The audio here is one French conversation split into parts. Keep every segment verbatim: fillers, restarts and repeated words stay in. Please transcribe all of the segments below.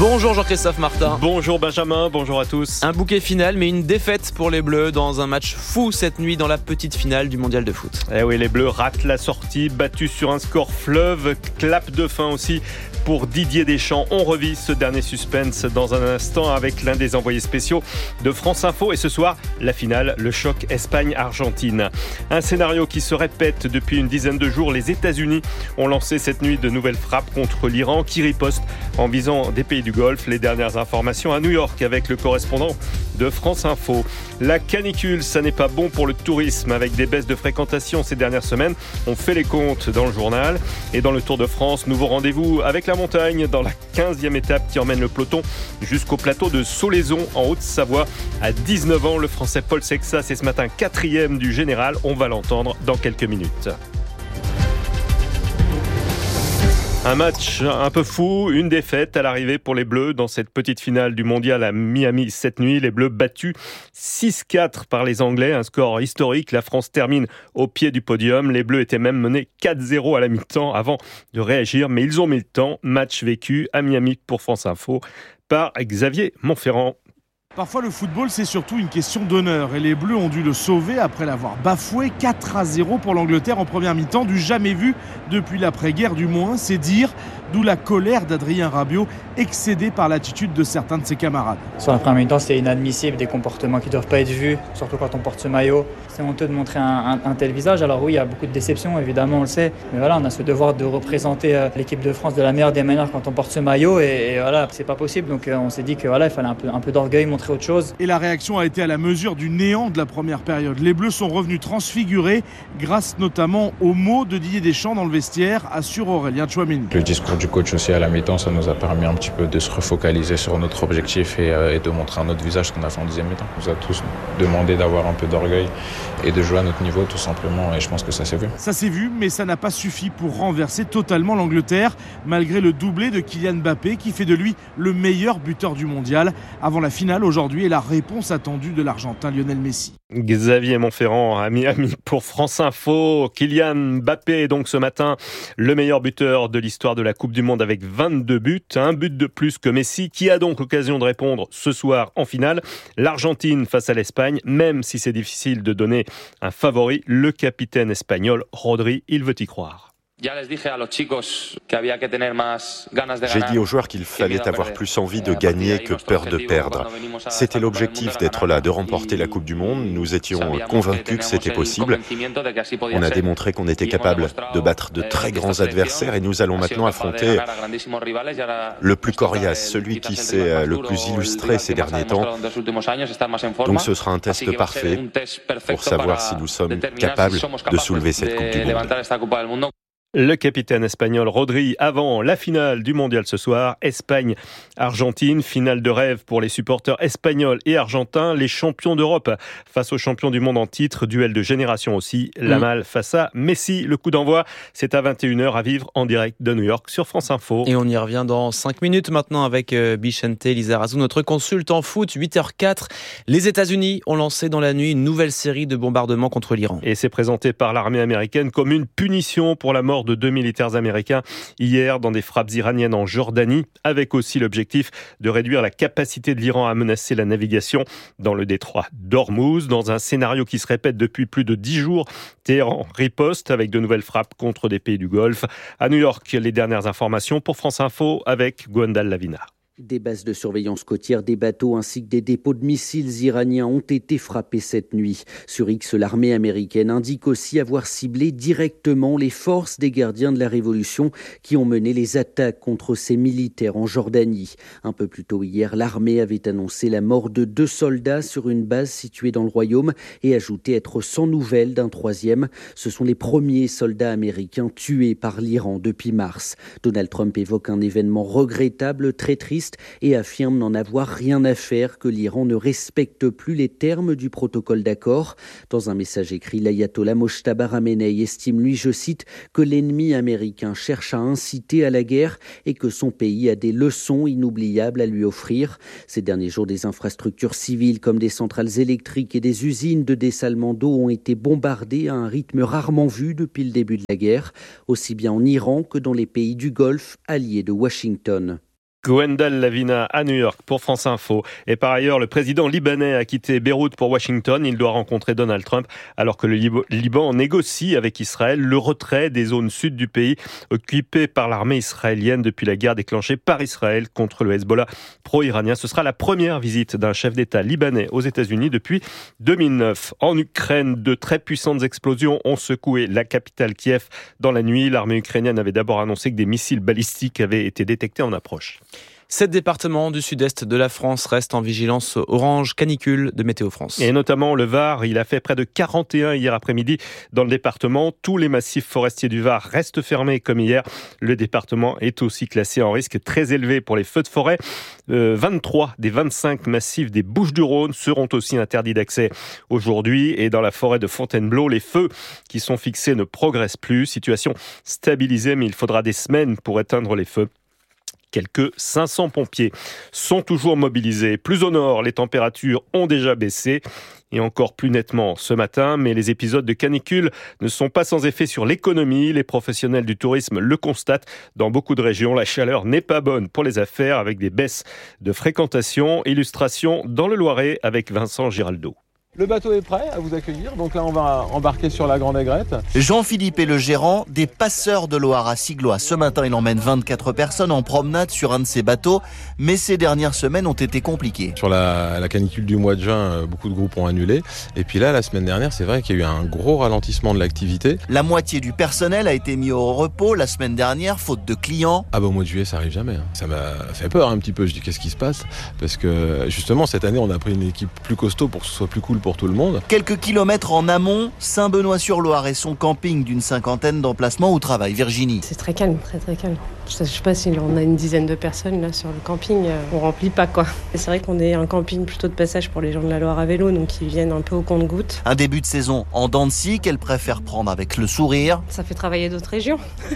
Bonjour Jean-Christophe Martin. Bonjour Benjamin, bonjour à tous. Un bouquet final mais une défaite pour les Bleus dans un match fou cette nuit dans la petite finale du mondial de foot. Eh oui, les Bleus ratent la sortie, battus sur un score fleuve, clap de fin aussi pour Didier Deschamps. On revit ce dernier suspense dans un instant avec l'un des envoyés spéciaux de France Info. Et ce soir, la finale, le choc Espagne-Argentine. Un scénario qui se répète depuis une dizaine de jours. Les États-Unis ont lancé cette nuit de nouvelles frappes contre l'Iran qui riposte en visant des pays du Golfe. Les dernières informations à New York avec le correspondant de France Info. La canicule, ça n'est pas bon pour le tourisme avec des baisses de fréquentation ces dernières semaines. On fait les comptes dans le journal. Et dans le Tour de France, nouveau rendez-vous avec la montagne dans la quinzième étape qui emmène le peloton jusqu'au plateau de Solaizon en Haute-Savoie. À dix-neuf ans, le Français Paul Sexas est ce matin quatrième du général. On va l'entendre dans quelques minutes. Un match un peu fou, une défaite à l'arrivée pour les Bleus dans cette petite finale du mondial à Miami cette nuit. Les Bleus battus six quatre par les Anglais, un score historique. La France termine au pied du podium. Les Bleus étaient même menés quatre zéro à la mi-temps avant de réagir, mais ils ont mis le temps. Match vécu à Miami pour France Info par Xavier Montferrand. Parfois le football c'est surtout une question d'honneur et les Bleus ont dû le sauver après l'avoir bafoué. Quatre à zéro pour l'Angleterre en première mi-temps, du jamais vu depuis l'après-guerre du moins, c'est dire, d'où la colère d'Adrien Rabiot, excédé par l'attitude de certains de ses camarades. Sur la première mi-temps c'est inadmissible, des comportements qui ne doivent pas être vus, surtout quand on porte ce maillot. C'est honteux de montrer un, un, un tel visage, alors oui il y a beaucoup de déceptions évidemment on le sait, mais voilà on a ce devoir de représenter euh, l'équipe de France de la meilleure des manières quand on porte ce maillot et, et voilà c'est pas possible, donc euh, on s'est dit que voilà il fallait un peu, un peu d'orgueil, montrer autre chose. Et la réaction a été à la mesure du néant de la première période. Les Bleus sont revenus transfigurés grâce notamment aux mots de Didier Deschamps dans le vestiaire, assure Aurélien Tchouameni. Le discours du coach aussi à la mi-temps, ça nous a permis un petit peu de se refocaliser sur notre objectif et, euh, et de montrer un autre visage ce qu'on a fait en deuxième mi-temps. On nous a tous demandé d'avoir un peu d'orgueil et de jouer à notre niveau tout simplement et je pense que ça s'est vu. Ça s'est vu mais ça n'a pas suffi pour renverser totalement l'Angleterre malgré le doublé de Kylian Mbappé qui fait de lui le meilleur buteur du mondial avant la finale aujourd'hui et la réponse attendue de l'Argentin Lionel Messi. Xavier Montferrand à Miami pour France Info. Kylian Mbappé est donc ce matin le meilleur buteur de l'histoire de la Coupe du Monde avec vingt-deux buts, un but de plus que Messi qui a donc l'occasion de répondre ce soir en finale. L'Argentine face à l'Espagne, même si c'est difficile de donner un favori, le capitaine espagnol Rodri, il veut y croire. J'ai dit aux joueurs qu'il fallait avoir plus envie de gagner que peur de perdre. C'était l'objectif d'être là, de remporter la Coupe du Monde. Nous étions convaincus que c'était possible. On a démontré qu'on était capable de battre de très grands adversaires et nous allons maintenant affronter le plus coriace, celui qui s'est le plus illustré ces derniers temps. Donc ce sera un test parfait pour savoir si nous sommes capables de soulever cette Coupe du Monde. Le capitaine espagnol Rodri avant la finale du mondial ce soir, Espagne-Argentine, finale de rêve pour les supporters espagnols et argentins, les champions d'Europe face aux champions du monde en titre, duel de génération aussi, Yamal face à Messi. Le coup d'envoi, c'est à vingt et une heures à vivre en direct de New York sur France Info. Et on y revient dans cinq minutes maintenant avec Bichente Lizarazu, notre consultant foot, huit heures quatre. Les États-Unis ont lancé dans la nuit une nouvelle série de bombardements contre l'Iran. Et c'est présenté par l'armée américaine comme une punition pour la mort de deux militaires américains hier dans des frappes iraniennes en Jordanie, avec aussi l'objectif de réduire la capacité de l'Iran à menacer la navigation dans le détroit d'Ormuz. Dans un scénario qui se répète depuis plus de dix jours, Téhéran riposte avec de nouvelles frappes contre des pays du Golfe. À New York, les dernières informations pour France Info avec Gwendal Lavina. Des bases de surveillance côtière, des bateaux ainsi que des dépôts de missiles iraniens ont été frappés cette nuit. Sur X, l'armée américaine indique aussi avoir ciblé directement les forces des gardiens de la Révolution qui ont mené les attaques contre ces militaires en Jordanie. Un peu plus tôt hier, l'armée avait annoncé la mort de deux soldats sur une base située dans le royaume et ajouté être sans nouvelles d'un troisième. Ce sont les premiers soldats américains tués par l'Iran depuis mars. Donald Trump évoque un événement regrettable, très triste, et affirme n'en avoir rien à faire, que l'Iran ne respecte plus les termes du protocole d'accord. Dans un message écrit, l'ayatollah Mojtaba Ramenei estime, lui, je cite, que l'ennemi américain cherche à inciter à la guerre et que son pays a des leçons inoubliables à lui offrir. Ces derniers jours, des infrastructures civiles comme des centrales électriques et des usines de dessalement d'eau ont été bombardées à un rythme rarement vu depuis le début de la guerre, aussi bien en Iran que dans les pays du Golfe, alliés de Washington. Gwendal Lavina à New York pour France Info. Et par ailleurs, le président libanais a quitté Beyrouth pour Washington. Il doit rencontrer Donald Trump alors que le Liban négocie avec Israël le retrait des zones sud du pays occupées par l'armée israélienne depuis la guerre déclenchée par Israël contre le Hezbollah pro-iranien. Ce sera la première visite d'un chef d'État libanais aux États-Unis depuis deux mille neuf. En Ukraine, de très puissantes explosions ont secoué la capitale Kiev dans la nuit. L'armée ukrainienne avait d'abord annoncé que des missiles balistiques avaient été détectés en approche. Sept départements du sud-est de la France restent en vigilance orange canicule de Météo France. Et notamment le Var, il a fait près de quarante et un hier après-midi dans le département. Tous les massifs forestiers du Var restent fermés comme hier. Le département est aussi classé en risque très élevé pour les feux de forêt. Euh, vingt-trois des vingt-cinq massifs des Bouches-du-Rhône seront aussi interdits d'accès aujourd'hui. Et dans la forêt de Fontainebleau, les feux qui sont fixés ne progressent plus. Situation stabilisée, mais il faudra des semaines pour éteindre les feux. Quelques cinq cents pompiers sont toujours mobilisés. Plus au nord, les températures ont déjà baissé et encore plus nettement ce matin. Mais les épisodes de canicule ne sont pas sans effet sur l'économie. Les professionnels du tourisme le constatent. Dans beaucoup de régions, la chaleur n'est pas bonne pour les affaires avec des baisses de fréquentation. Illustration dans le Loiret avec Vincent Giraldo. Le bateau est prêt à vous accueillir, donc là on va embarquer sur la Grande Aigrette. Jean-Philippe est le gérant des Passeurs de Loire à Siglois. Ce matin, il emmène vingt-quatre personnes en promenade sur un de ses bateaux, mais ces dernières semaines ont été compliquées. Sur la, la canicule du mois de juin, beaucoup de groupes ont annulé. Et puis là, la semaine dernière, c'est vrai qu'il y a eu un gros ralentissement de l'activité. La moitié du personnel a été mis au repos la semaine dernière, faute de clients. Ah bah au mois de juillet, ça arrive jamais. Hein. Ça m'a fait peur un petit peu. Je dis qu'est-ce qui se passe ? Parce que justement, cette année, on a pris une équipe plus costaud pour que ce soit plus cool pour tout le monde. Quelques kilomètres en amont, Saint-Benoît-sur-Loire et son camping d'une cinquantaine d'emplacements où travaille Virginie. C'est très calme, très très calme. Je ne sais pas si on a une dizaine de personnes là sur le camping, on remplit pas quoi. Et c'est vrai qu'on est un camping plutôt de passage pour les gens de la Loire à vélo, donc ils viennent un peu au compte-gouttes. Un début de saison en dents de scie qu'elle préfère prendre avec le sourire. Ça fait travailler d'autres régions.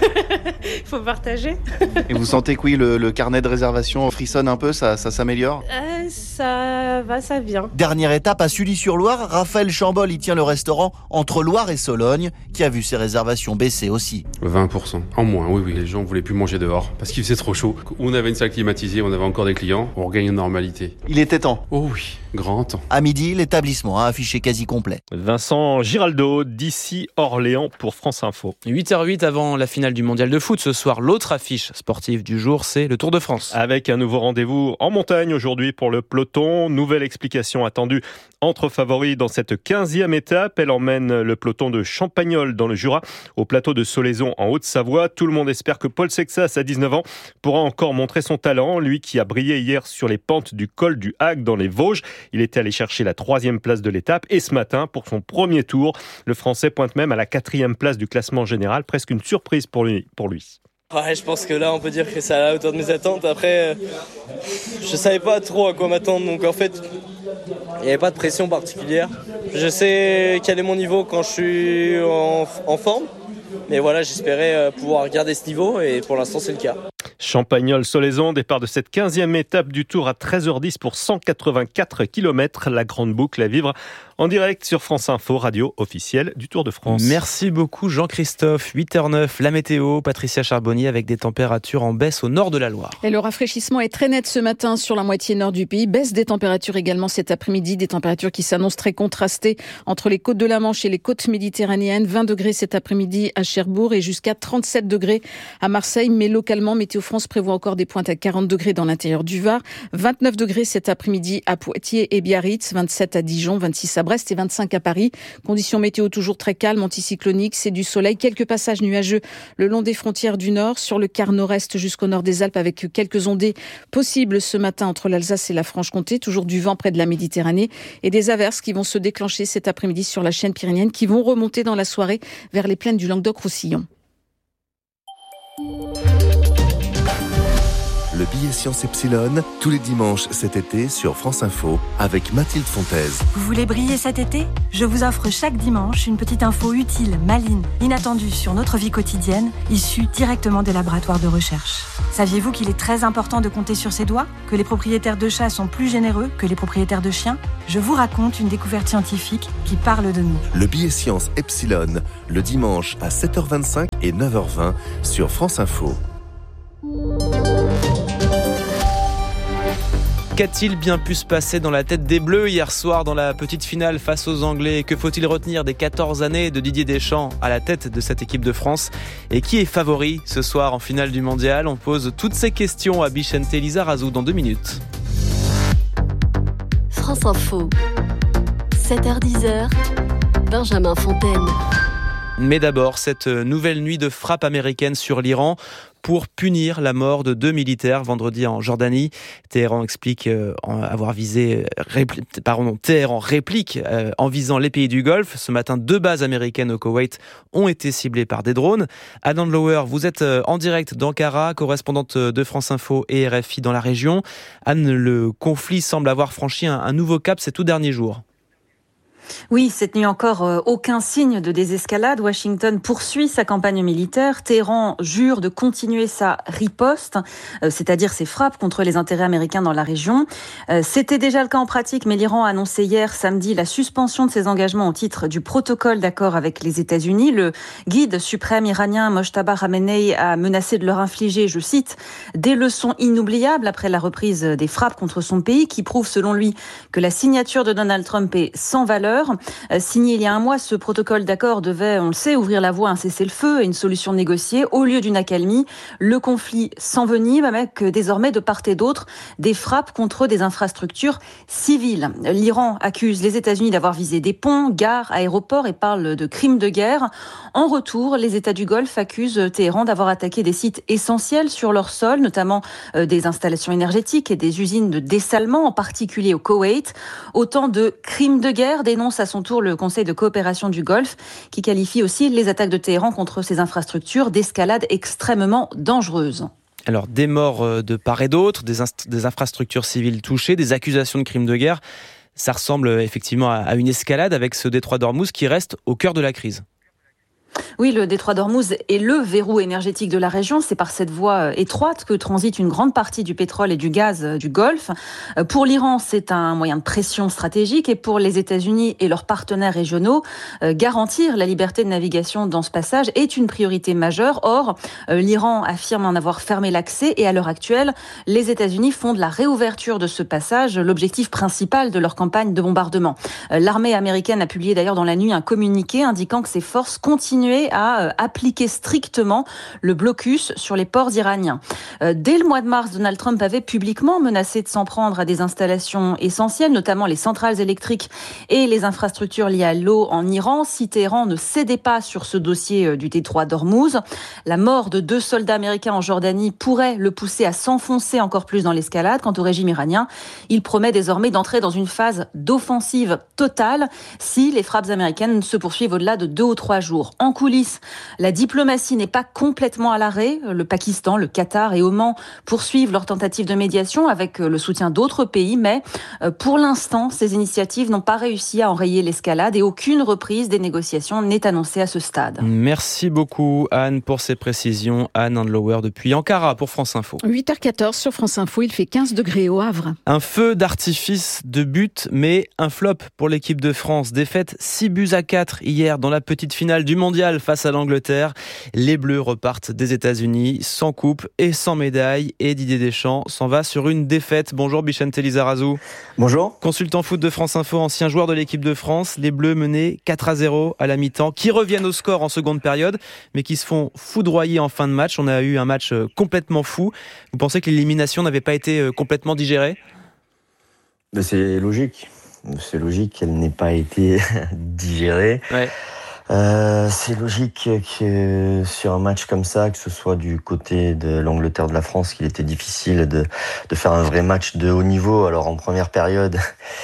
Il faut partager. Et vous sentez que oui, le, le carnet de réservation frissonne un peu, ça, ça s'améliore ? euh, Ça va, ça vient. Dernière étape à Sully-sur-Loire, Raphaël Chambol y tient le restaurant entre Loire et Sologne, qui a vu ses réservations baisser aussi. vingt pour cent en moins, oui, oui. Les gens ne voulaient plus manger dehors parce qu'il faisait trop chaud. On avait une salle climatisée, on avait encore des clients, on regagne une normalité. Il était temps. Oh oui, grand temps. À midi, l'établissement a affiché quasi complet. Vincent Giraldo, d'ici Orléans pour France Info. huit heures huit avant la finale du mondial de foot. Ce soir, l'autre affiche sportive du jour, c'est le Tour de France. Avec un nouveau rendez-vous en montagne aujourd'hui pour le peloton. Nouvelle explication attendue entre favoris dans cette quinzième étape. Elle emmène le peloton de Champagnole dans le Jura au plateau de Solaison en Haute-Savoie. Tout le monde espère que Paul Sexas, à dix-neuf ans, pourra encore montrer son talent. Lui qui a brillé hier sur les pentes du col du Hague dans les Vosges. Il était allé chercher la troisième place de l'étape. Et ce matin, pour son premier tour, le Français pointe même à la quatrième place du classement général. Presque une surprise pour lui. Pour lui. Ouais, je pense que là, on peut dire que c'est à la hauteur de mes attentes. Après, euh, je savais pas trop à quoi m'attendre. Donc en fait, il n'y avait pas de pression particulière. Je sais quel est mon niveau quand je suis en, en forme. Mais voilà, j'espérais pouvoir garder ce niveau et pour l'instant, c'est le cas. Champagnole-Solaison, départ de cette quinzième étape du Tour à treize heures dix pour cent quatre-vingt-quatre kilomètres. La grande boucle à vivre en direct sur France Info, radio officielle du Tour de France. Merci beaucoup Jean-Christophe. huit heures neuf, la météo, Patricia Charbonnier avec des températures en baisse au nord de la Loire. Et le rafraîchissement est très net ce matin sur la moitié nord du pays. Baisse des températures également cet après-midi, des températures qui s'annoncent très contrastées entre les côtes de la Manche et les côtes méditerranéennes. vingt degrés cet après-midi à Cherbourg et jusqu'à trente-sept degrés à Marseille. Mais localement, Météo France prévoit encore des pointes à quarante degrés dans l'intérieur du Var. vingt-neuf degrés cet après-midi à Poitiers et Biarritz, vingt-sept à Dijon, vingt-six à Brest et vingt-cinq à Paris. Conditions météo toujours très calmes, anticycloniques, c'est du soleil. Quelques passages nuageux le long des frontières du nord, sur le quart nord-est jusqu'au nord des Alpes avec quelques ondées possibles ce matin entre l'Alsace et la Franche-Comté. Toujours du vent près de la Méditerranée et des averses qui vont se déclencher cet après-midi sur la chaîne pyrénéenne qui vont remonter dans la soirée vers les plaines du Languedoc-Roussillon. Le billet Science Epsilon, tous les dimanches cet été sur France Info, avec Mathilde Fontaise. Vous voulez briller cet été ? Je vous offre chaque dimanche une petite info utile, maligne, inattendue sur notre vie quotidienne, issue directement des laboratoires de recherche. Saviez-vous qu'il est très important de compter sur ses doigts ? Que les propriétaires de chats sont plus généreux que les propriétaires de chiens ? Je vous raconte une découverte scientifique qui parle de nous. Le billet Science Epsilon, le dimanche à sept heures vingt-cinq et neuf heures vingt sur France Info. Qu'a-t-il bien pu se passer dans la tête des Bleus hier soir dans la petite finale face aux Anglais ? Que faut-il retenir des quatorze années de Didier Deschamps à la tête de cette équipe de France ? Et qui est favori ce soir en finale du Mondial ? On pose toutes ces questions à Bichente Lizarazu dans deux minutes. France Info, sept heures dix, Benjamin Fontaine. Mais d'abord, cette nouvelle nuit de frappe américaine sur l'Iran pour punir la mort de deux militaires vendredi en Jordanie. Téhéran explique euh, avoir visé, répli- pardon, Téhéran réplique euh, en visant les pays du Golfe. Ce matin, deux bases américaines au Koweït ont été ciblées par des drones. Anne Andlauer, vous êtes euh, en direct d'Ankara, correspondante de France Info et R F I dans la région. Anne, le conflit semble avoir franchi un, un nouveau cap ces tout derniers jours. Oui, cette nuit encore, euh, aucun signe de désescalade. Washington poursuit sa campagne militaire. Téhéran jure de continuer sa riposte, euh, c'est-à-dire ses frappes contre les intérêts américains dans la région. Euh, c'était déjà le cas en pratique, mais l'Iran a annoncé hier samedi la suspension de ses engagements au titre du protocole d'accord avec les États-Unis. Le guide suprême iranien Mojtaba Khamenei a menacé de leur infliger, je cite, des leçons inoubliables après la reprise des frappes contre son pays, qui prouvent selon lui que la signature de Donald Trump est sans valeur. Signé il y a un mois, ce protocole d'accord devait, on le sait, ouvrir la voie à un cessez-le-feu et une solution négociée. Au lieu d'une accalmie, le conflit s'envenime avec désormais de part et d'autre des frappes contre des infrastructures civiles. L'Iran accuse les États-Unis d'avoir visé des ponts, gares, aéroports et parle de crimes de guerre. En retour, les États du Golfe accusent Téhéran d'avoir attaqué des sites essentiels sur leur sol, notamment des installations énergétiques et des usines de dessalement, en particulier au Koweït. Autant de crimes de guerre dénoncent à son tour le Conseil de coopération du Golfe, qui qualifie aussi les attaques de Téhéran contre ces infrastructures d'escalade extrêmement dangereuse. Alors, des morts de part et d'autre, des, inst- des infrastructures civiles touchées, des accusations de crimes de guerre, ça ressemble effectivement à, à une escalade avec ce détroit d'Ormuz qui reste au cœur de la crise. Oui, le détroit d'Ormuz est le verrou énergétique de la région. C'est par cette voie étroite que transite une grande partie du pétrole et du gaz du Golfe. Pour l'Iran, c'est un moyen de pression stratégique, et pour les États-Unis et leurs partenaires régionaux, garantir la liberté de navigation dans ce passage est une priorité majeure. Or, l'Iran affirme en avoir fermé l'accès, et à l'heure actuelle, les États-Unis font de la réouverture de ce passage l'objectif principal de leur campagne de bombardement. L'armée américaine a publié d'ailleurs dans la nuit un communiqué indiquant que ses forces continuent à appliquer strictement le blocus sur les ports iraniens. Dès le mois de mars, Donald Trump avait publiquement menacé de s'en prendre à des installations essentielles, notamment les centrales électriques et les infrastructures liées à l'eau en Iran, si Téhéran ne cédait pas sur ce dossier du détroit d'Ormuz. La mort de deux soldats américains en Jordanie pourrait le pousser à s'enfoncer encore plus dans l'escalade. Quant au régime iranien, il promet désormais d'entrer dans une phase d'offensive totale si les frappes américaines se poursuivent au-delà de deux ou trois jours. En coulisses, la diplomatie n'est pas complètement à l'arrêt. Le Pakistan, le Qatar et Oman poursuivent leurs tentatives de médiation avec le soutien d'autres pays, mais pour l'instant, ces initiatives n'ont pas réussi à enrayer l'escalade et aucune reprise des négociations n'est annoncée à ce stade. Merci beaucoup Anne pour ces précisions. Anne Andlauer depuis Ankara pour France Info. huit heures quatorze sur France Info, il fait quinze degrés au Havre. Un feu d'artifice de but, mais un flop pour l'équipe de France. Défaite six buts à quatre hier dans la petite finale du Mondial face à l'Angleterre. Les Bleus repartent des États-Unis sans coupe et sans médaille, et Didier Deschamps s'en va sur une défaite. Bonjour Bichente Lizarazu. Bonjour. Consultant foot de France Info, ancien joueur de l'équipe de France. Les Bleus menaient quatre à zéro à la mi-temps, qui reviennent au score en seconde période, mais qui se font foudroyer en fin de match. On a eu un match complètement fou. Vous pensez que l'élimination n'avait pas été complètement digérée ? Mais c'est logique. C'est logique qu'elle n'ait pas été digérée. Ouais. Euh, c'est logique que sur un match comme ça, que ce soit du côté de l'Angleterre, de la France, qu'il était difficile de, de faire un vrai match de haut niveau. Alors en première période,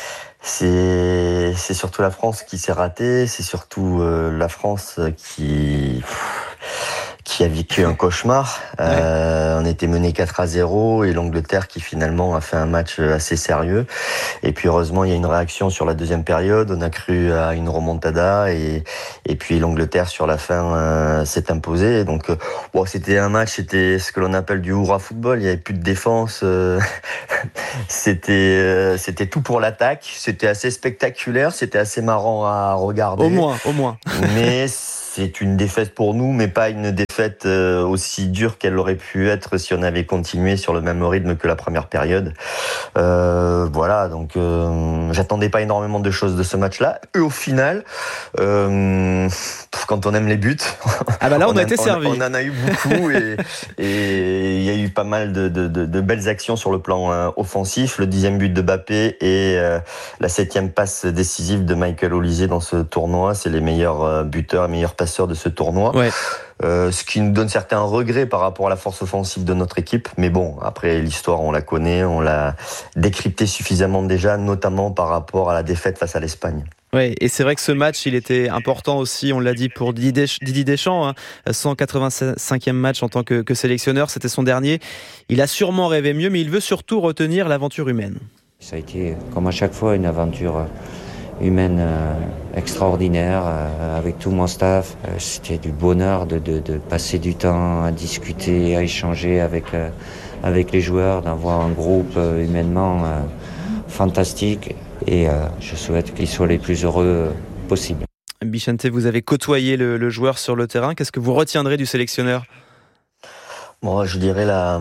c'est, c'est surtout la France qui s'est ratée, c'est surtout euh, la France qui... qui a vécu un cauchemar. Ouais. Euh, on était mené quatre à zéro et l'Angleterre qui finalement a fait un match assez sérieux. Et puis heureusement, il y a une réaction sur la deuxième période. On a cru à une remontada et, et puis l'Angleterre sur la fin euh, s'est imposée. Donc euh, bon, c'était un match, c'était ce que l'on appelle du hurrah football. Il n'y avait plus de défense. Euh, c'était, euh, c'était tout pour l'attaque. C'était assez spectaculaire. C'était assez marrant à regarder. Au moins, au moins. Mais c'est une défaite pour nous, mais pas une défaite défaite euh, aussi dure qu'elle aurait pu être si on avait continué sur le même rythme que la première période. Euh, voilà, donc euh, j'attendais pas énormément de choses de ce match-là. Et au final, euh, quand on aime les buts, ah bah là on, on a, a été on, servi. On en a eu beaucoup et il y a eu pas mal de, de, de, de belles actions sur le plan euh, offensif. Le dixième but de Mbappé et euh, la septième passe décisive de Michael Olise dans ce tournoi. C'est les meilleurs euh, buteurs, les meilleurs passeurs de ce tournoi. Ouais. Euh, ce qui nous donne certains regrets par rapport à la force offensive de notre équipe. Mais bon, après l'histoire, on la connaît, on l'a décryptée suffisamment déjà, notamment par rapport à la défaite face à l'Espagne. Oui, et c'est vrai que ce match, il était important aussi, on l'a dit, pour Didier Deschamps, hein, cent quatre-vingt-cinquième match en tant que, que sélectionneur, c'était son dernier. Il a sûrement rêvé mieux, mais il veut surtout retenir l'aventure humaine. Ça a été, comme à chaque fois, une aventure humaine euh, extraordinaire euh, avec tout mon staff. Euh, c'était du bonheur de, de, de passer du temps à discuter, à échanger avec, euh, avec les joueurs, d'avoir un groupe euh, humainement euh, fantastique. Et euh, je souhaite qu'ils soient les plus heureux euh, possibles. Bichente, vous avez côtoyé le, le joueur sur le terrain. Qu'est-ce que vous retiendrez du sélectionneur ? Moi, je dirais la,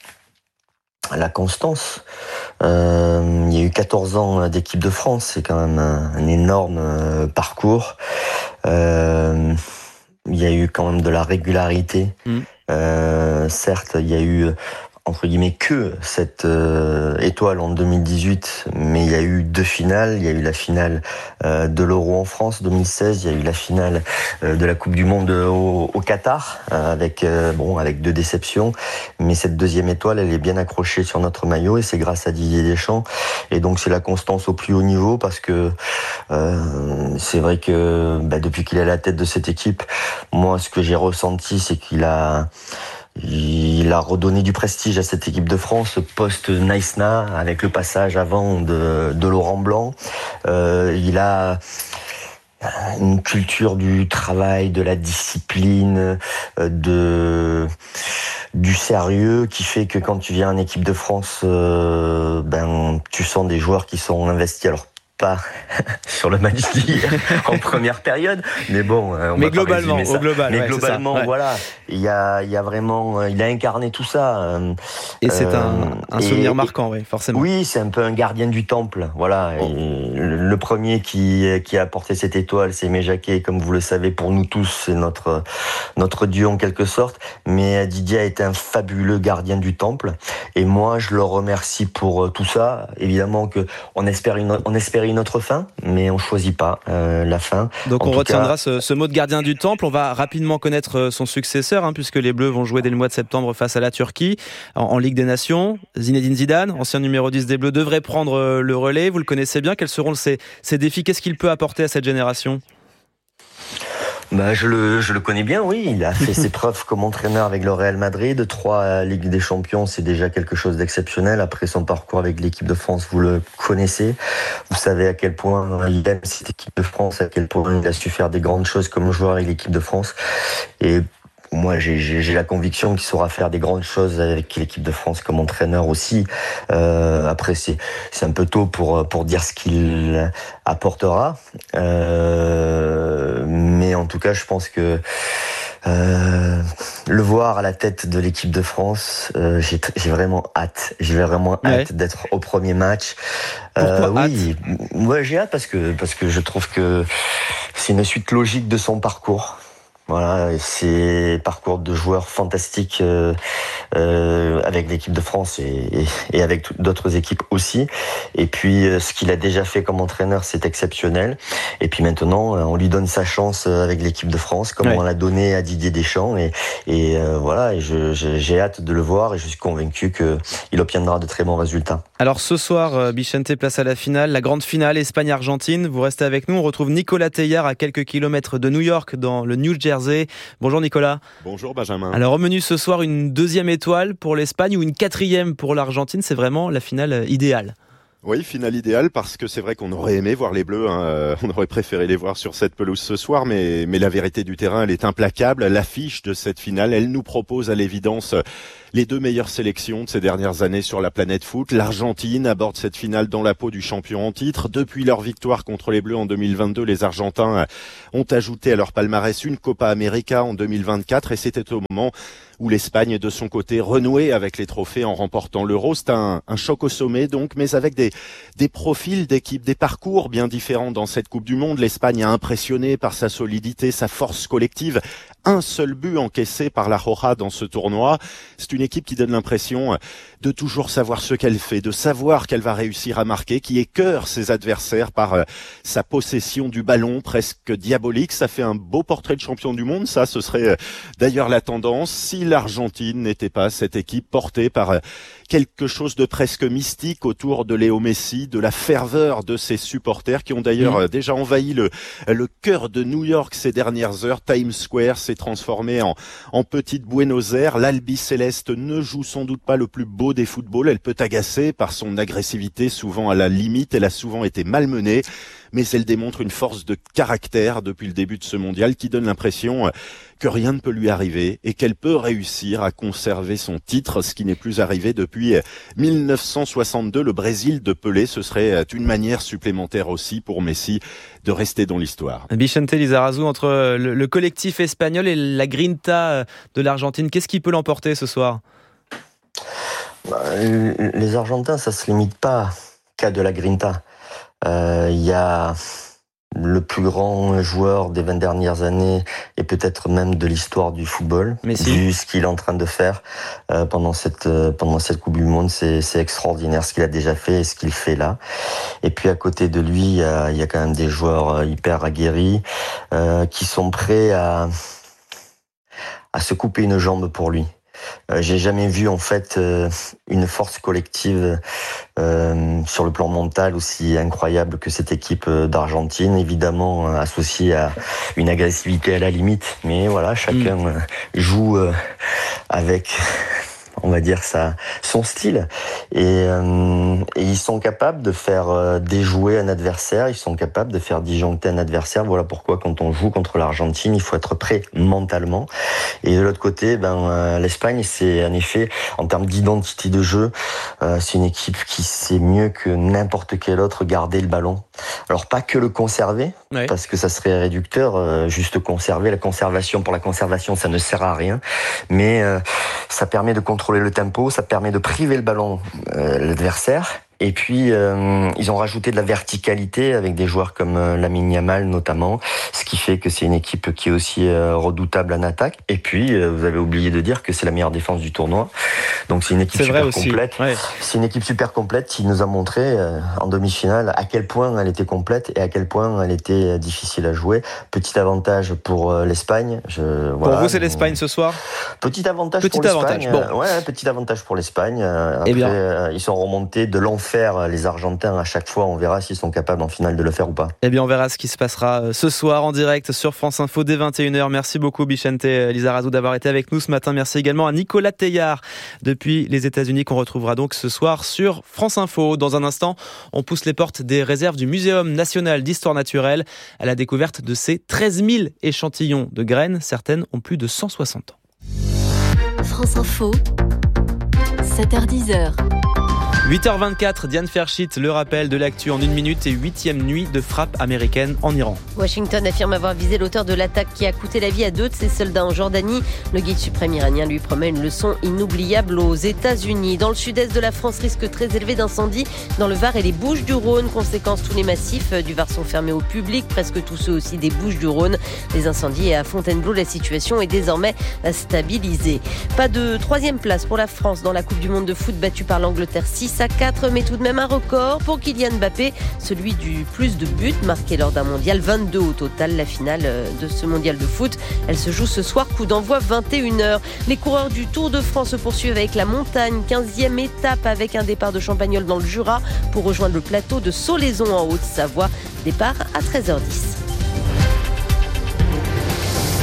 la constance. Euh, il y a eu quatorze ans d'équipe de France. C'est quand même un, un énorme euh, parcours. Euh, il y a eu quand même de la régularité. Mmh. Euh, certes, il y a eu... entre guillemets que cette euh, étoile en deux mille dix-huit, mais il y a eu deux finales. Il y a eu la finale euh, de l'Euro en France deux mille seize, il y a eu la finale euh, de la Coupe du Monde au, au Qatar euh, avec euh, bon avec deux déceptions, mais cette deuxième étoile, elle est bien accrochée sur notre maillot et c'est grâce à Didier Deschamps. Et donc c'est la constance au plus haut niveau parce que euh, c'est vrai que bah, depuis qu'il est à la tête de cette équipe, moi ce que j'ai ressenti, c'est qu'il a Il a redonné du prestige à cette équipe de France post-Naïsna avec le passage avant de, de Laurent Blanc. Euh, il a une culture du travail, de la discipline, de du sérieux qui fait que quand tu viens en équipe de France, euh, ben tu sens des joueurs qui sont investis. Alors pas sur le match d'hier en première période, mais bon, on mais va globalement, pas au global, mais ouais, globalement, ouais. voilà, il y a, il y a vraiment, il a incarné tout ça. Et c'est euh, un, un souvenir et, marquant, oui, forcément. Oui, c'est un peu un gardien du temple, voilà. Oh. Le, le premier qui qui a apporté cette étoile, c'est Aimé Jacquet, comme vous le savez, pour nous tous, c'est notre notre dieu en quelque sorte. Mais Didier a été un fabuleux gardien du temple, et moi, je le remercie pour tout ça. Évidemment que on espère une, on espérait une autre fin, mais on choisit pas euh, la fin. Donc en on retiendra cas... ce, ce mot de gardien du temple. On va rapidement connaître son successeur, hein, puisque les Bleus vont jouer dès le mois de septembre face à la Turquie en, en Ligue des Nations. Zinedine Zidane, ancien numéro dix des Bleus, devrait prendre le relais. Vous le connaissez bien. Quels seront ses, ses défis ? Qu'est-ce qu'il peut apporter à cette génération ? Bah, je le, je le connais bien, oui. Il a fait ses preuves comme entraîneur avec le Real Madrid. Trois Ligues des Champions, c'est déjà quelque chose d'exceptionnel. Après son parcours avec l'équipe de France, vous le connaissez. Vous savez à quel point il aime cette équipe de France, à quel point il a su faire des grandes choses comme joueur avec l'équipe de France. Et moi, j'ai, j'ai, j'ai la conviction qu'il saura faire des grandes choses avec l'équipe de France comme entraîneur aussi. Euh, après, c'est, c'est un peu tôt pour, pour dire ce qu'il apportera. Euh, mais en tout cas, je pense que euh, le voir à la tête de l'équipe de France, euh, j'ai, j'ai vraiment hâte. J'ai vraiment hâte ouais. d'être au premier match. Pourquoi euh, oui, ouais, j'ai hâte parce que parce que je trouve que c'est une suite logique de son parcours. Voilà, c'est parcours de joueurs fantastiques euh, euh, avec l'équipe de France et, et, et avec d'autres équipes aussi. Et puis, euh, ce qu'il a déjà fait comme entraîneur, c'est exceptionnel. Et puis maintenant, on lui donne sa chance avec l'équipe de France, comme ouais. on l'a donné à Didier Deschamps. Et, et euh, voilà, et je, je, j'ai hâte de le voir et je suis convaincu qu'il obtiendra de très bons résultats. Alors ce soir, Bichente, place à la finale, la grande finale Espagne-Argentine. Vous restez avec nous. On retrouve Nicolas Teilhard à quelques kilomètres de New York, dans le New Jersey. Bonjour Nicolas. Bonjour Benjamin. Alors au menu ce soir, une deuxième étoile pour l'Espagne ou une quatrième pour l'Argentine. C'est vraiment la finale idéale. Oui, finale idéale parce que c'est vrai qu'on aurait aimé voir les Bleus, hein. On aurait préféré les voir sur cette pelouse ce soir, mais, mais la vérité du terrain, elle est implacable. L'affiche de cette finale, elle nous propose à l'évidence les deux meilleures sélections de ces dernières années sur la planète foot. L'Argentine aborde cette finale dans la peau du champion en titre. Depuis leur victoire contre les Bleus en deux mille vingt-deux, les Argentins ont ajouté à leur palmarès une Copa América en deux mille vingt-quatre et c'était au moment où l'Espagne, de son côté, renouait avec les trophées en remportant l'Euro. C'est un, un choc au sommet, donc, mais avec des, des profils d'équipes, des parcours bien différents dans cette Coupe du Monde. L'Espagne a impressionné par sa solidité, sa force collective. Un seul but encaissé par la Roja dans ce tournoi. C'est une équipe qui donne l'impression de toujours savoir ce qu'elle fait, de savoir qu'elle va réussir à marquer, qui écœure ses adversaires par sa possession du ballon presque diabolique. Ça fait un beau portrait de champion du monde, ça, ce serait d'ailleurs la tendance si l'Argentine n'était pas cette équipe portée par quelque chose de presque mystique autour de Léo Messi, de la ferveur de ses supporters qui ont d'ailleurs mmh. déjà envahi le, le cœur de New York ces dernières heures. Times Square s'est transformé en, en petite Buenos Aires. L'Albi-Céleste ne joue sans doute pas le plus beau des footballs. Elle peut agacer par son agressivité souvent à la limite. Elle a souvent été malmenée, mais elle démontre une force de caractère depuis le début de ce mondial qui donne l'impression que rien ne peut lui arriver et qu'elle peut réussir à conserver son titre, ce qui n'est plus arrivé depuis mille neuf cent soixante-deux. Le Brésil de Pelé, ce serait une manière supplémentaire aussi pour Messi de rester dans l'histoire. Vicente Lizarazu, entre le, le collectif espagnol et la grinta de l'Argentine, qu'est-ce qui peut l'emporter ce soir ? Bah, les Argentins, ça se limite pas qu'à de la grinta. Il euh, y a le plus grand joueur des vingt dernières années et peut-être même de l'histoire du football. Messi. Vu ce qu'il est en train de faire euh, pendant cette euh, pendant cette Coupe du Monde, c'est c'est extraordinaire ce qu'il a déjà fait et ce qu'il fait là. Et puis à côté de lui, il y a il y a quand même des joueurs hyper aguerris euh, qui sont prêts à à se couper une jambe pour lui. Euh, j'ai jamais vu en fait euh, une force collective euh, sur le plan mental aussi incroyable que cette équipe d'Argentine, évidemment euh, associée à une agressivité à la limite, mais voilà, chacun mmh. euh, joue euh, avec, on va dire, ça, son style. Et, euh, et ils sont capables de faire euh, déjouer un adversaire, ils sont capables de faire disjoncter un adversaire. Voilà pourquoi quand on joue contre l'Argentine, il faut être prêt mentalement. Et de l'autre côté, ben, euh, l'Espagne, c'est en effet, en termes d'identité de jeu, euh, c'est une équipe qui sait mieux que n'importe quel autre garder le ballon. Alors pas que le conserver, ouais. parce que ça serait réducteur, euh, juste conserver. La conservation pour la conservation, ça ne sert à rien. Mais euh, ça permet de contrôler le tempo, ça permet de priver le ballon euh, l'adversaire. Et puis, euh, ils ont rajouté de la verticalité avec des joueurs comme euh, Lamine Yamal notamment, ce qui fait que c'est une équipe qui est aussi euh, redoutable en attaque. Et puis, euh, vous avez oublié de dire que c'est la meilleure défense du tournoi. Donc, c'est une équipe c'est super complète. Ouais. C'est une équipe super complète qui nous a montré euh, en demi-finale à quel point elle était complète et à quel point elle était difficile à jouer. Petit avantage pour euh, l'Espagne. Je, voilà, pour vous, c'est l'Espagne ce soir ? Petit avantage petit pour avantage, l'Espagne. Bon. Euh, ouais, petit avantage pour l'Espagne. Euh, après, eh bien. Euh, ils sont remontés de l'enfer. Les Argentins à chaque fois, on verra s'ils sont capables en finale de le faire ou pas. Eh bien, on verra ce qui se passera ce soir en direct sur France Info dès vingt et une heures. Merci beaucoup Vicente Lizarazu d'avoir été avec nous ce matin. Merci également à Nicolas Teillard depuis les États-Unis qu'on retrouvera donc ce soir sur France Info. Dans un instant, on pousse les portes des réserves du Muséum national d'histoire naturelle à la découverte de ces treize mille échantillons de graines. Certaines ont plus de cent soixante ans. France Info, sept heures dix. huit heures vingt-quatre, Diane Ferchit, le rappel de l'actu en une minute et huitième nuit de frappe américaine en Iran. Washington affirme avoir visé l'auteur de l'attaque qui a coûté la vie à deux de ses soldats en Jordanie. Le guide suprême iranien lui promet une leçon inoubliable aux États-Unis. Dans le sud-est de la France, risque très élevé d'incendie dans le Var et les Bouches-du-Rhône. Conséquence, tous les massifs du Var sont fermés au public, presque tous ceux aussi des Bouches-du-Rhône. Les incendies et à Fontainebleau, la situation est désormais stabilisée. Pas de troisième place pour la France dans la Coupe du Monde de foot battue par l'Angleterre six à quatre, mais tout de même un record pour Kylian Mbappé, celui du plus de buts marqués lors d'un mondial, vingt-deux au total. La finale de ce mondial de foot, elle se joue ce soir, coup d'envoi vingt et une heures. Les coureurs du Tour de France se poursuivent avec la montagne, quinzième étape avec un départ de Champagnole dans le Jura pour rejoindre le plateau de Solaison en Haute-Savoie. Départ à treize heures dix.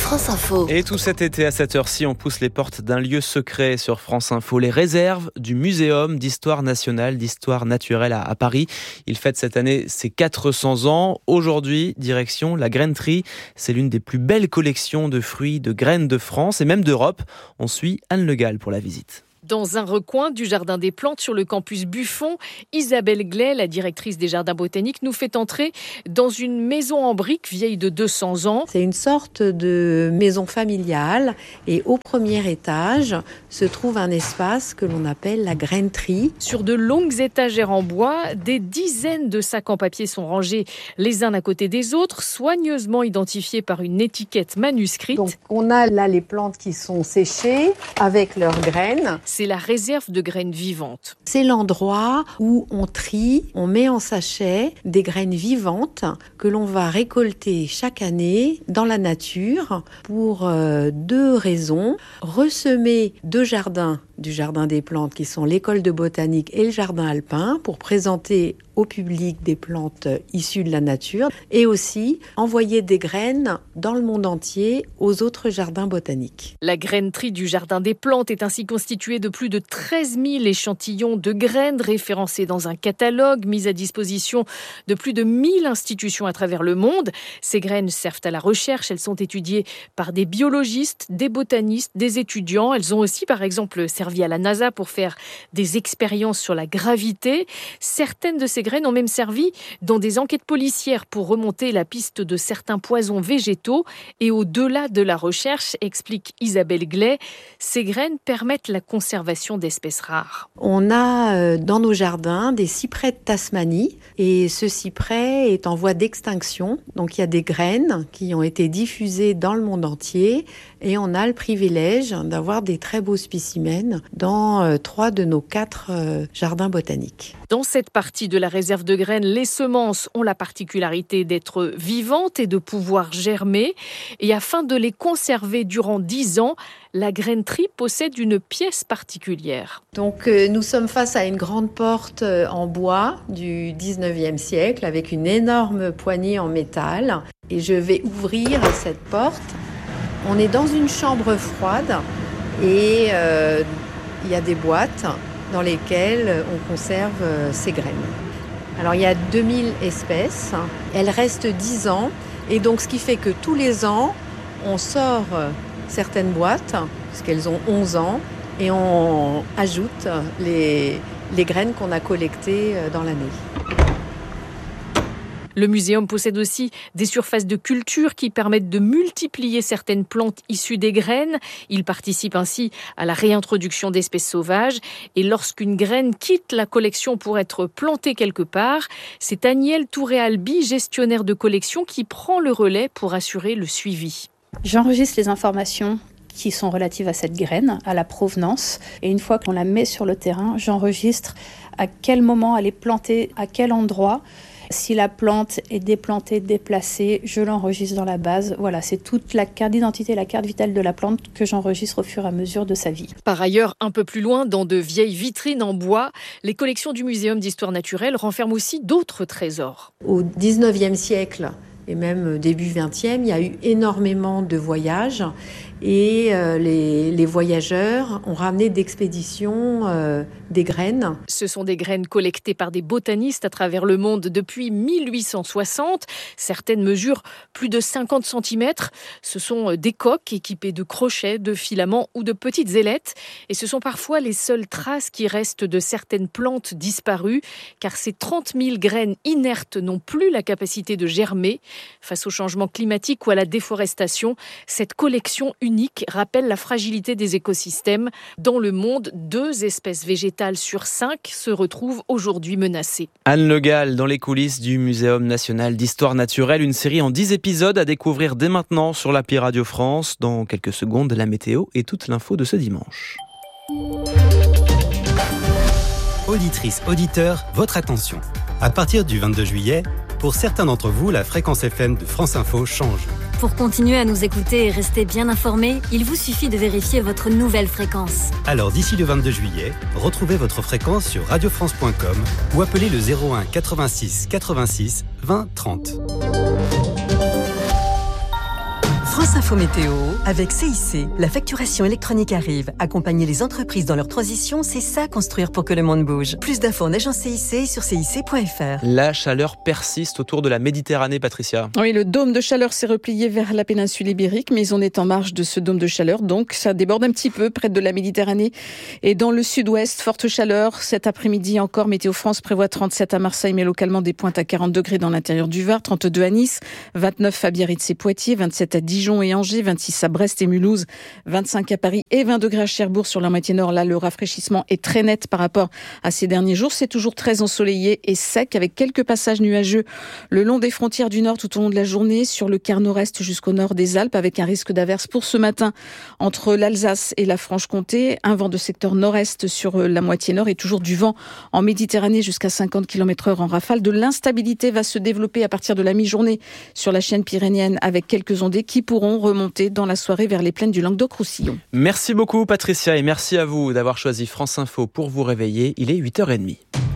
France Info. Et tout cet été à cette heure-ci, on pousse les portes d'un lieu secret sur France Info, les réserves du Muséum d'histoire nationale, d'histoire naturelle à, à Paris. Il fête cette année ses quatre cents ans. Aujourd'hui, direction la grainerie. C'est l'une des plus belles collections de fruits, de graines de France et même d'Europe. On suit Anne Le Gall pour la visite. Dans un recoin du Jardin des Plantes sur le campus Buffon, Isabelle Glay, la directrice des Jardins botaniques, nous fait entrer dans une maison en briques vieille de deux cents ans. C'est une sorte de maison familiale et au premier étage se trouve un espace que l'on appelle la grainerie. Sur de longues étagères en bois, des dizaines de sacs en papier sont rangés les uns à côté des autres, soigneusement identifiés par une étiquette manuscrite. Donc on a là les plantes qui sont séchées avec leurs graines. C'est la réserve de graines vivantes. C'est l'endroit où on trie, on met en sachet des graines vivantes que l'on va récolter chaque année dans la nature pour euh, deux raisons. Ressemer deux jardins du Jardin des Plantes qui sont l'école de botanique et le jardin alpin pour présenter au public des plantes issues de la nature et aussi envoyer des graines dans le monde entier aux autres jardins botaniques. La grainerie du Jardin des Plantes est ainsi constituée de plus de treize mille échantillons de graines référencés dans un catalogue mis à disposition de plus de mille institutions à travers le monde. Ces graines servent à la recherche, elles sont étudiées par des biologistes, des botanistes, des étudiants. Elles ont aussi par exemple servi à la NASA pour faire des expériences sur la gravité. Certaines de ces graines ont même servi dans des enquêtes policières pour remonter la piste de certains poisons végétaux. Et au-delà de la recherche, explique Isabelle Glay, ces graines permettent la conservation d'espèces rares. On a dans nos jardins des cyprès de Tasmanie et ce cyprès est en voie d'extinction. Donc il y a des graines qui ont été diffusées dans le monde entier et on a le privilège d'avoir des très beaux spécimens dans euh, trois de nos quatre euh, jardins botaniques. Dans cette partie de la réserve de graines, les semences ont la particularité d'être vivantes et de pouvoir germer. Et afin de les conserver durant dix ans, la grainerie possède une pièce particulière. Donc euh, nous sommes face à une grande porte euh, en bois du dix-neuvième siècle avec une énorme poignée en métal. Et je vais ouvrir cette porte. On est dans une chambre froide et euh, il y a des boîtes dans lesquelles on conserve euh, ces graines. Alors il y a deux mille espèces, elles restent dix ans et donc ce qui fait que tous les ans on sort certaines boîtes, puisqu'elles ont onze ans, et on ajoute les, les graines qu'on a collectées dans l'année. Le muséum possède aussi des surfaces de culture qui permettent de multiplier certaines plantes issues des graines. Il participe ainsi à la réintroduction d'espèces sauvages. Et lorsqu'une graine quitte la collection pour être plantée quelque part, c'est Agnelle Touré-Albi, gestionnaire de collection, qui prend le relais pour assurer le suivi. J'enregistre les informations qui sont relatives à cette graine, à la provenance. Et une fois qu'on la met sur le terrain, j'enregistre à quel moment elle est plantée, à quel endroit. Si la plante est déplantée, déplacée, je l'enregistre dans la base. Voilà, c'est toute la carte d'identité, la carte vitale de la plante que j'enregistre au fur et à mesure de sa vie. Par ailleurs, un peu plus loin, dans de vieilles vitrines en bois, les collections du Muséum d'histoire naturelle renferment aussi d'autres trésors. Au dix-neuvième siècle et même début vingtième, il y a eu énormément de voyages et euh, les, les voyageurs ont ramené d'expéditions euh, des graines. Ce sont des graines collectées par des botanistes à travers le monde depuis mille huit cent soixante. Certaines mesurent plus de cinquante centimètres. Ce sont des coques équipées de crochets, de filaments ou de petites ailettes. Et ce sont parfois les seules traces qui restent de certaines plantes disparues, car ces trente mille graines inertes n'ont plus la capacité de germer. Face au changement climatique ou à la déforestation, cette collection unique rappelle la fragilité des écosystèmes. Dans le monde, deux espèces végétales sur cinq se retrouvent aujourd'hui menacées. Anne Le Gall, dans les coulisses du Muséum national d'histoire naturelle, une série en dix épisodes à découvrir dès maintenant sur l'appli Radio France. Dans quelques secondes, la météo et toute l'info de ce dimanche. Auditrices, auditeurs, votre attention. À partir du vingt-deux juillet, pour certains d'entre vous, la fréquence F M de France Info change. Pour continuer à nous écouter et rester bien informés, il vous suffit de vérifier votre nouvelle fréquence. Alors d'ici le vingt-deux juillet, retrouvez votre fréquence sur radio france point com ou appelez le zéro un quatre-vingt-six quatre-vingt-six vingt trente. France Info. L'info météo avec C I C. La facturation électronique arrive. Accompagner les entreprises dans leur transition, c'est ça construire pour que le monde bouge. Plus d'infos en agence C I C sur C I C point F R. La chaleur persiste autour de la Méditerranée, Patricia. Oui, le dôme de chaleur s'est replié vers la péninsule ibérique, mais on est en marge de ce dôme de chaleur, donc ça déborde un petit peu près de la Méditerranée. Et dans le sud-ouest, forte chaleur. Cet après-midi encore, Météo France prévoit trente-sept à Marseille, mais localement des pointes à quarante degrés dans l'intérieur du Var, trente-deux à Nice, vingt-neuf à Biarritz et Poitiers, vingt-sept à Dijon et Angers, vingt-six à Brest et Mulhouse, vingt-cinq à Paris et vingt degrés à Cherbourg sur la moitié nord. Là, le rafraîchissement est très net par rapport à ces derniers jours. C'est toujours très ensoleillé et sec avec quelques passages nuageux le long des frontières du nord tout au long de la journée, sur le quart nord-est jusqu'au nord des Alpes, avec un risque d'averse pour ce matin entre l'Alsace et la Franche-Comté. Un vent de secteur nord-est sur la moitié nord et toujours du vent en Méditerranée jusqu'à cinquante kilomètres heure en rafale. De l'instabilité va se développer à partir de la mi-journée sur la chaîne pyrénéenne avec quelques ondées qui pourront remonter dans la soirée vers les plaines du Languedoc-Roussillon. Merci beaucoup Patricia et merci à vous d'avoir choisi France Info pour vous réveiller. Il est huit heures trente.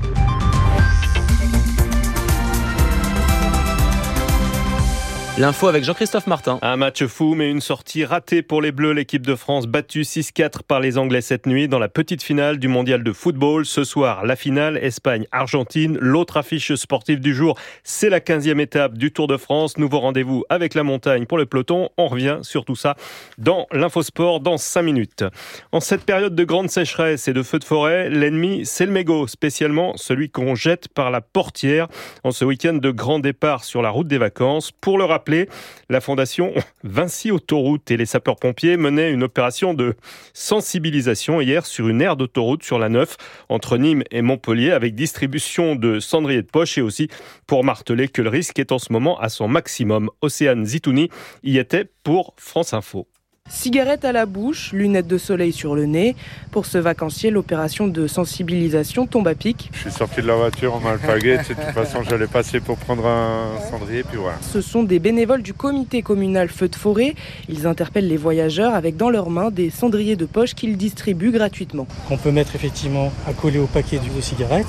L'info avec Jean-Christophe Martin. Un match fou, mais une sortie ratée pour les Bleus. L'équipe de France battue six quatre par les Anglais cette nuit dans la petite finale du mondial de football. Ce soir, la finale Espagne-Argentine. L'autre affiche sportive du jour, c'est la quinzième étape du Tour de France. Nouveau rendez-vous avec la montagne pour le peloton. On revient sur tout ça dans l'Infosport dans cinq minutes. En cette période de grande sécheresse et de feux de forêt, l'ennemi, c'est le mégot, spécialement celui qu'on jette par la portière en ce week-end de grand départ sur la route des vacances. Pour le rappeler, la fondation Vinci Autoroute et les sapeurs-pompiers menaient une opération de sensibilisation hier sur une aire d'autoroute sur la neuf entre Nîmes et Montpellier avec distribution de cendriers de poche et aussi pour marteler que le risque est en ce moment à son maximum. Océane Zitouni y était pour France Info. Cigarette à la bouche, lunettes de soleil sur le nez. Pour ce vacancier, l'opération de sensibilisation tombe à pic. Je suis sorti de la voiture en alpaguette. De toute façon, j'allais passer pour prendre un cendrier, puis voilà. Ce sont des bénévoles du comité communal Feux de forêt. Ils interpellent les voyageurs avec dans leurs mains des cendriers de poche qu'ils distribuent gratuitement. Qu'on peut mettre effectivement à coller au paquet de vos cigarettes.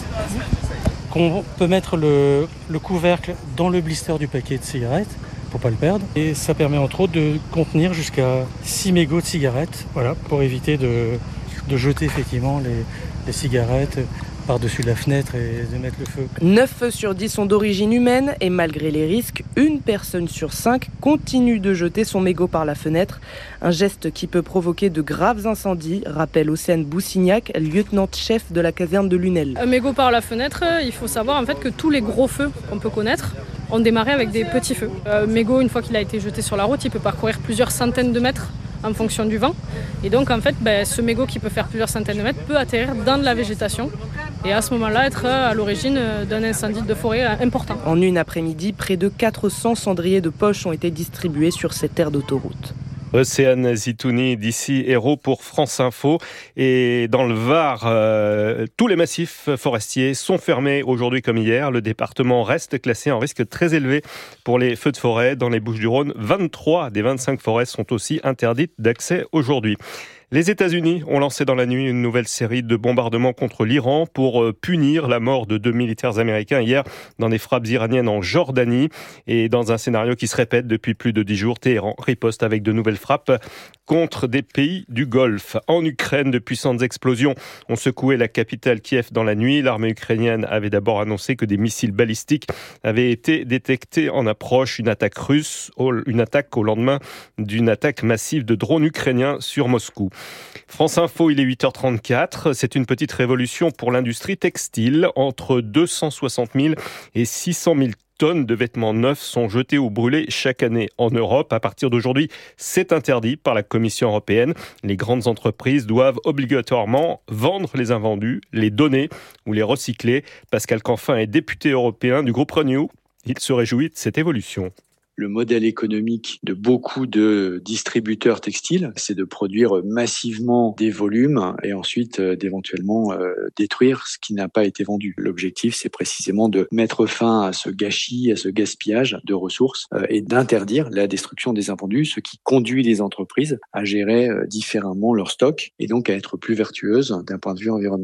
Qu'on peut mettre le, le couvercle dans le blister du paquet de cigarettes. Pour pas le perdre. Et ça permet entre autres de contenir jusqu'à six mégots de cigarettes, voilà, pour éviter de, de jeter effectivement les, les cigarettes par-dessus la fenêtre et de mettre le feu. neuf feux sur dix sont d'origine humaine et malgré les risques, une personne sur cinq continue de jeter son mégot par la fenêtre. Un geste qui peut provoquer de graves incendies, rappelle Océane Boussignac, lieutenant-chef de la caserne de Lunel. Un mégot par la fenêtre, il faut savoir en fait que tous les gros feux qu'on peut connaître ont démarré avec des petits feux. Un mégot, une fois qu'il a été jeté sur la route, il peut parcourir plusieurs centaines de mètres en fonction du vent. Et donc en fait, ben, ce mégot qui peut faire plusieurs centaines de mètres peut atterrir dans de la végétation et à ce moment-là être à l'origine d'un incendie de forêt important. En une après-midi, près de quatre cents cendriers de poche ont été distribués sur cette aire d'autoroute. Océane Zitouni d'ici Hérault pour France Info. Et dans le Var, euh, tous les massifs forestiers sont fermés aujourd'hui comme hier. Le département reste classé en risque très élevé pour les feux de forêt. Dans les Bouches-du-Rhône, vingt-trois des vingt-cinq forêts sont aussi interdites d'accès aujourd'hui. Les États-Unis ont lancé dans la nuit une nouvelle série de bombardements contre l'Iran pour punir la mort de deux militaires américains hier dans des frappes iraniennes en Jordanie. Et dans un scénario qui se répète depuis plus de dix jours, Téhéran riposte avec de nouvelles frappes contre des pays du Golfe. En Ukraine, de puissantes explosions ont secoué la capitale Kiev dans la nuit. L'armée ukrainienne avait d'abord annoncé que des missiles balistiques avaient été détectés en approche. Une attaque russe, une attaque au lendemain d'une attaque massive de drones ukrainiens sur Moscou. France Info, il est huit heures trente-quatre. C'est une petite révolution pour l'industrie textile. Entre deux cent soixante mille et six cent mille tonnes de vêtements neufs sont jetés ou brûlés chaque année en Europe. À partir d'aujourd'hui, c'est interdit par la Commission européenne. Les grandes entreprises doivent obligatoirement vendre les invendus, les donner ou les recycler. Pascal Canfin est député européen du groupe Renew. Il se réjouit de cette évolution. Le modèle économique de beaucoup de distributeurs textiles, c'est de produire massivement des volumes et ensuite euh, d'éventuellement euh, détruire ce qui n'a pas été vendu. L'objectif, c'est précisément de mettre fin à ce gâchis, à ce gaspillage de ressources euh, et d'interdire la destruction des invendus, ce qui conduit les entreprises à gérer euh, différemment leur stock et donc à être plus vertueuses d'un point de vue environnemental.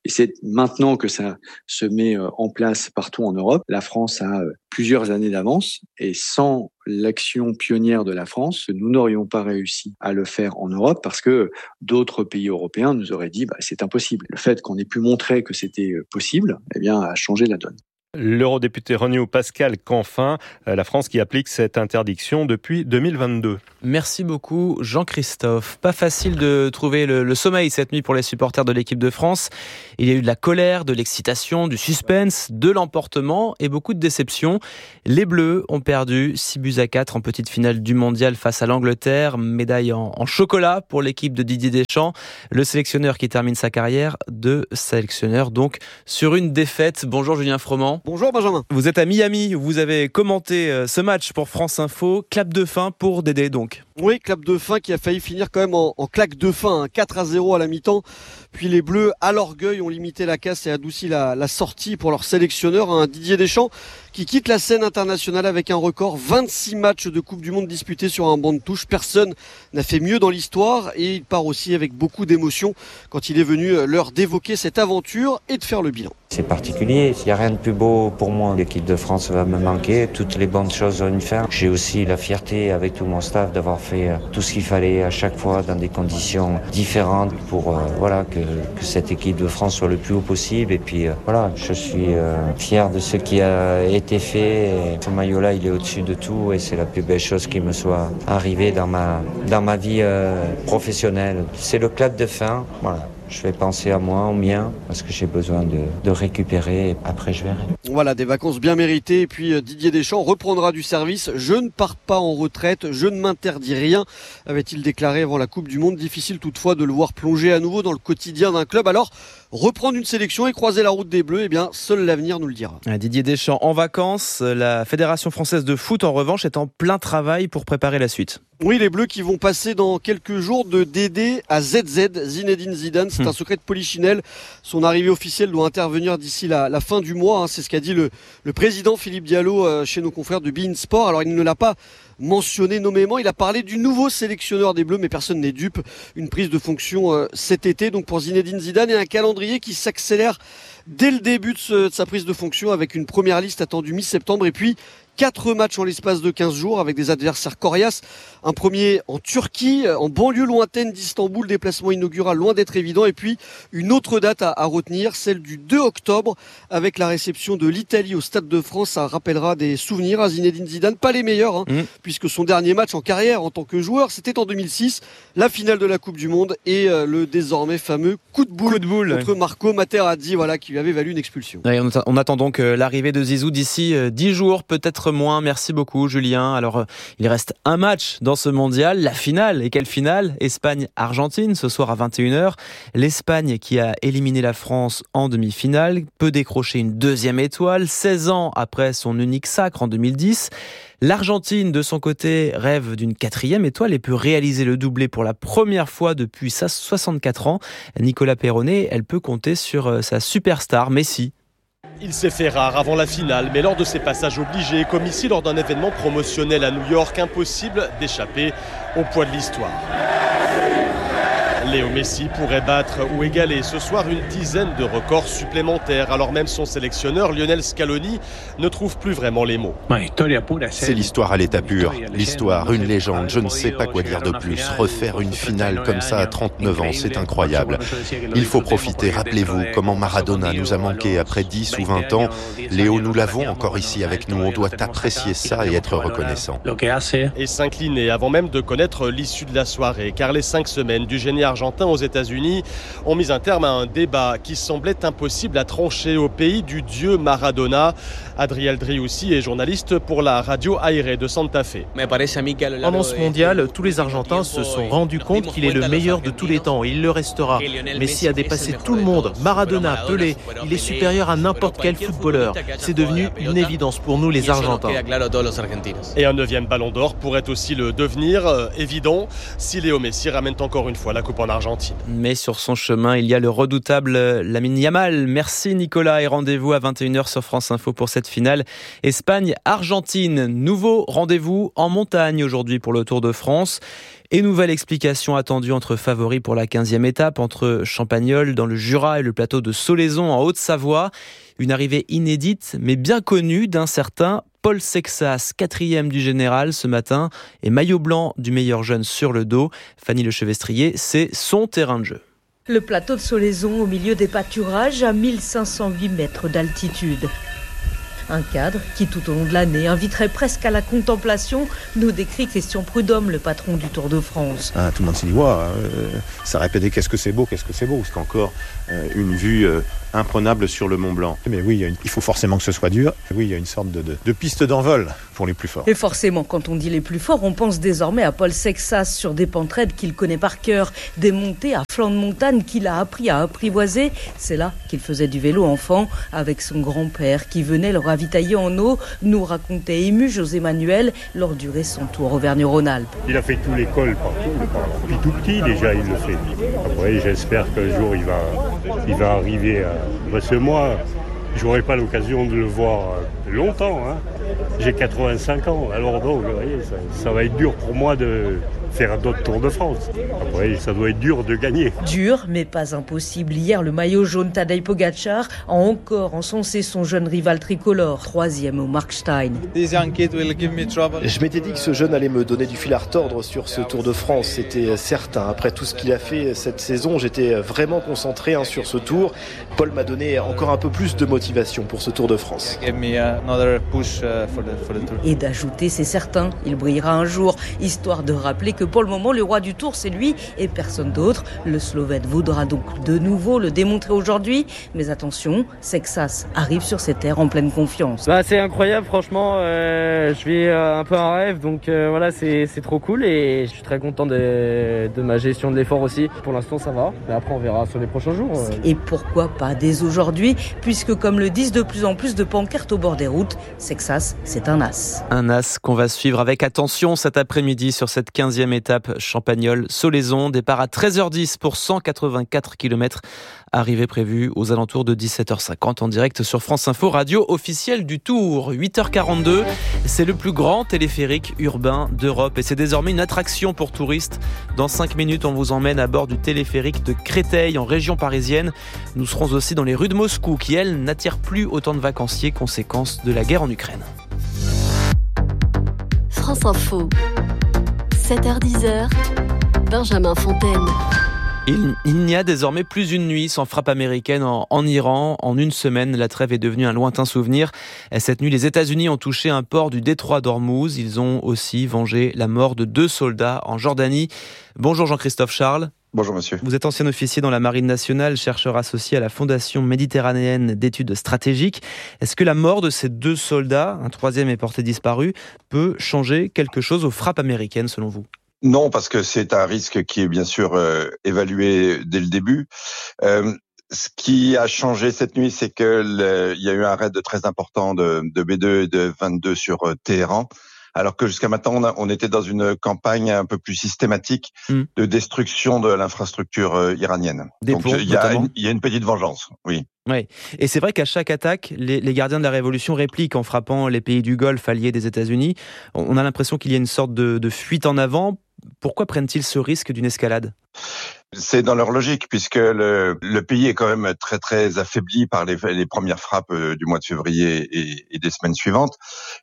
Et c'est maintenant que ça se met en place partout en Europe. La France a plusieurs années d'avance et sans l'action pionnière de la France, nous n'aurions pas réussi à le faire en Europe parce que d'autres pays européens nous auraient dit bah, c'est impossible. Le fait qu'on ait pu montrer que c'était possible, eh bien, a changé la donne. L'eurodéputé Renew Pascal Canfin, la France qui applique cette interdiction depuis deux mille vingt-deux. Merci beaucoup Jean-Christophe. Pas facile de trouver le, le sommeil cette nuit pour les supporters de l'équipe de France. Il y a eu de la colère, de l'excitation, du suspense, de l'emportement et beaucoup de déception. Les Bleus ont perdu six buts à quatre en petite finale du mondial face à l'Angleterre. Médaille en, en chocolat pour l'équipe de Didier Deschamps. Le sélectionneur qui termine sa carrière de sélectionneur donc sur une défaite. Bonjour Julien Froment. Bonjour Benjamin. Vous êtes à Miami, vous avez commenté ce match pour France Info. Clap de fin pour Dédé donc. Oui, clap de fin qui a failli finir quand même en, en claque de fin, hein. quatre à zéro à la mi-temps. Puis les Bleus, à l'orgueil, ont limité la casse et adouci la, la sortie pour leur sélectionneur, hein, Didier Deschamps, qui quitte la scène internationale avec un record, vingt-six matchs de Coupe du Monde disputés sur un banc de touche. Personne n'a fait mieux dans l'histoire et il part aussi avec beaucoup d'émotion quand il est venu l'heure d'évoquer cette aventure et de faire le bilan. C'est particulier, il n'y a rien de plus beau pour moi. L'équipe de France va me manquer, toutes les bonnes choses ont une fin. J'ai aussi la fierté avec tout mon staff d'avoir fait tout ce qu'il fallait à chaque fois dans des conditions différentes pour euh, voilà, que, que cette équipe de France soit le plus haut possible. Et puis euh, voilà, je suis euh, fier de ce qui a été fait. Et ce maillot-là, il est au-dessus de tout et c'est la plus belle chose qui me soit arrivée dans ma, dans ma vie euh, professionnelle. C'est le clap de fin, voilà. Je vais penser à moi, au mien, parce que j'ai besoin de, de récupérer et après je verrai. Voilà, des vacances bien méritées. Et puis Didier Deschamps reprendra du service. Je ne pars pas en retraite, je ne m'interdis rien, avait-il déclaré avant la Coupe du Monde. Difficile toutefois de le voir plonger à nouveau dans le quotidien d'un club. Alors, reprendre une sélection et croiser la route des Bleus, eh bien, seul l'avenir nous le dira. Didier Deschamps en vacances. La Fédération française de foot, en revanche, est en plein travail pour préparer la suite. Oui, les Bleus qui vont passer dans quelques jours de Dédé à Z Z, Zinedine Zidane. C'est hum. un secret de polichinelle. Son arrivée officielle doit intervenir d'ici la, la fin du mois. Hein. C'est ce qu'a dit le, le président Philippe Diallo euh, chez nos confrères de beIN Sport. Alors, il ne l'a pas mentionné nommément. Il a parlé du nouveau sélectionneur des Bleus, mais personne n'est dupe. Une prise de fonction euh, cet été donc pour Zinedine Zidane et un calendrier qui s'accélère dès le début de, ce, de sa prise de fonction avec une première liste attendue mi-septembre et puis quatre matchs en l'espace de quinze jours avec des adversaires coriaces. Un premier en Turquie, en banlieue lointaine d'Istanbul, déplacement inaugural loin d'être évident. Et puis une autre date à, à retenir, celle du deux octobre avec la réception de l'Italie au Stade de France. Ça rappellera des souvenirs à Zinedine Zidane, pas les meilleurs, hein, mmh. puisque son dernier match en carrière en tant que joueur, c'était en deux mille six, la finale de la Coupe du Monde et euh, le désormais fameux coup de boule, coup de boule contre ouais. Marco Materazzi, voilà, qui lui avait valu une expulsion. Ouais, on, attend, on attend donc euh, l'arrivée de Zizou d'ici euh, dix jours, peut-être moins. Merci beaucoup Julien. Alors euh, il reste un match dans ce mondial, la finale. Et quelle finale? Espagne-Argentine ce soir à vingt et une heures. L'Espagne qui a éliminé la France en demi-finale peut décrocher une deuxième étoile seize ans après son unique sacre en deux mille dix. L'Argentine, de son côté, rêve d'une quatrième étoile et peut réaliser le doublé pour la première fois depuis sa soixante-quatre ans. Nicolas Peyronnet, elle peut compter sur sa superstar Messi. Il s'est fait rare avant la finale, mais lors de ses passages obligés, comme ici lors d'un événement promotionnel à New York, impossible d'échapper au poids de l'histoire. Léo Messi pourrait battre ou égaler ce soir une dizaine de records supplémentaires, alors même son sélectionneur Lionel Scaloni ne trouve plus vraiment les mots. C'est l'histoire à l'état pur, l'histoire, une légende, je ne sais pas quoi dire de plus. Refaire une finale comme ça à trente-neuf ans, c'est incroyable. Il faut profiter, rappelez-vous comment Maradona nous a manqué après dix ou vingt ans. Léo, nous l'avons encore ici avec nous, on doit apprécier ça et être reconnaissant. Et s'incliner avant même de connaître l'issue de la soirée, car les cinq semaines du génie argentin aux États-Unis ont mis un terme à un débat qui semblait impossible à trancher au pays du dieu Maradona. Adriel Driussi est journaliste pour la radio Aire de Santa Fe. Pendant ce mondial, tous les Argentins se sont rendus compte qu'il est le meilleur de tous les temps et il le restera. Messi a dépassé tout le monde, Maradona, Pelé, il est supérieur à n'importe quel footballeur. C'est devenu une évidence pour nous les Argentins. Et un neuvième ballon d'or pourrait aussi le devenir, euh, évident, si Léo Messi ramène encore une fois la coupe en Argentine. Mais sur son chemin, il y a le redoutable Lamine Yamal. Merci Nicolas et rendez-vous à vingt et une heures sur France Info pour cette finale Espagne-Argentine. Nouveau rendez-vous en montagne aujourd'hui pour le Tour de France. Et nouvelle explication attendue entre favoris pour la quinzième étape, entre Champagnole dans le Jura et le plateau de Solaison en Haute-Savoie. Une arrivée inédite mais bien connue d'un certain Paul Sexas, quatrième du général ce matin et maillot blanc du meilleur jeune sur le dos. Fanny Lechevestrier, c'est son terrain de jeu. Le plateau de Solaison au milieu des pâturages à mille cinq cent huit mètres d'altitude. Un cadre qui, tout au long de l'année, inviterait presque à la contemplation, nous décrit Christian Prudhomme, le patron du Tour de France. Ah, tout le monde s'est dit, wow, euh, ça répétait qu'est-ce que c'est beau, qu'est-ce que c'est beau. C'est encore euh, une vue euh, imprenable sur le Mont Blanc. Mais oui, il, y a une, il faut forcément que ce soit dur. Oui, il y a une sorte de, de, de piste d'envol pour les plus forts. Et forcément, quand on dit les plus forts, on pense désormais à Paul Sexas sur des pentes raides qu'il connaît par cœur, des montées à flanc de montagne qu'il a appris à apprivoiser. C'est là qu'il faisait du vélo enfant avec son grand-père qui venait le ravitailler en eau, nous racontait ému José Manuel lors du récent Tour Auvergne-Rhône-Alpes. Il a fait tout l'école partout, depuis tout petit déjà il le fait. Après j'espère qu'un jour il va, il va arriver à... Parce que moi, j'aurai pas l'occasion de le voir longtemps. Hein. J'ai quatre-vingt-cinq ans, alors donc vous voyez, ça, ça va être dur pour moi de faire d'autres Tours de France. Après, ça doit être dur de gagner. Dur, mais pas impossible. Hier, le maillot jaune Tadej Pogačar a encore encensé son jeune rival tricolore, troisième au Markstein. Je m'étais dit que ce jeune allait me donner du fil à retordre sur ce Tour de France, c'était certain. Après tout ce qu'il a fait cette saison, j'étais vraiment concentré hein, sur ce Tour. Paul m'a donné encore un peu plus de motivation pour ce Tour de France. Et d'ajouter, c'est certain, il brillera un jour, histoire de rappeler que pour le moment, le roi du Tour, c'est lui et personne d'autre. Le Slovène voudra donc de nouveau le démontrer aujourd'hui. Mais attention, Sexas arrive sur ces terres en pleine confiance. Bah, c'est incroyable, franchement. Euh, je vis euh, un peu un rêve, donc euh, voilà, c'est, c'est trop cool et je suis très content de, de ma gestion de l'effort aussi. Pour l'instant, ça va. Mais après, on verra sur les prochains jours. Euh. Et pourquoi pas dès aujourd'hui, puisque comme le disent de plus en plus de pancartes au bord des routes, Sexas, c'est un as. Un as qu'on va suivre avec attention cet après-midi sur cette quinzième étape Champagnole-Solaison. Départ à treize heures dix pour cent quatre-vingt-quatre kilomètres. Arrivée prévue aux alentours de dix-sept heures cinquante en direct sur France Info, radio officielle du Tour. huit heures quarante-deux, c'est le plus grand téléphérique urbain d'Europe et c'est désormais une attraction pour touristes. Dans cinq minutes, on vous emmène à bord du téléphérique de Créteil en région parisienne. Nous serons aussi dans les rues de Moscou qui, elles, n'attirent plus autant de vacanciers, conséquence de la guerre en Ukraine. France Info. sept heures dix, Benjamin Fontaine. Il, il n'y a désormais plus une nuit sans frappe américaine en, en Iran. En une semaine, la trêve est devenue un lointain souvenir. Cette nuit, les États-Unis ont touché un port du détroit d'Ormuz. Ils ont aussi vengé la mort de deux soldats en Jordanie. Bonjour Jean-Christophe Charles. Bonjour monsieur. Vous êtes ancien officier dans la Marine nationale, chercheur associé à la Fondation méditerranéenne d'études stratégiques. Est-ce que la mort de ces deux soldats, un troisième est porté disparu, peut changer quelque chose aux frappes américaines selon vous ? Non, parce que c'est un risque qui est bien sûr euh, évalué dès le début. Euh, ce qui a changé cette nuit, c'est que le, il y a eu un raid très important de, de B deux et de vingt-deux sur euh, Téhéran. Alors que jusqu'à maintenant, on, a, on était dans une campagne un peu plus systématique mmh. de destruction de l'infrastructure euh, iranienne. Des Donc il y, y a une petite vengeance, oui. Oui, et c'est vrai qu'à chaque attaque, les, les gardiens de la Révolution répliquent en frappant les pays du Golfe alliés des États-Unis. On a l'impression qu'il y a une sorte de, de fuite en avant. Pourquoi prennent-ils ce risque d'une escalade ? C'est dans leur logique, puisque le, le pays est quand même très très affaibli par les, les premières frappes du mois de février et, et des semaines suivantes.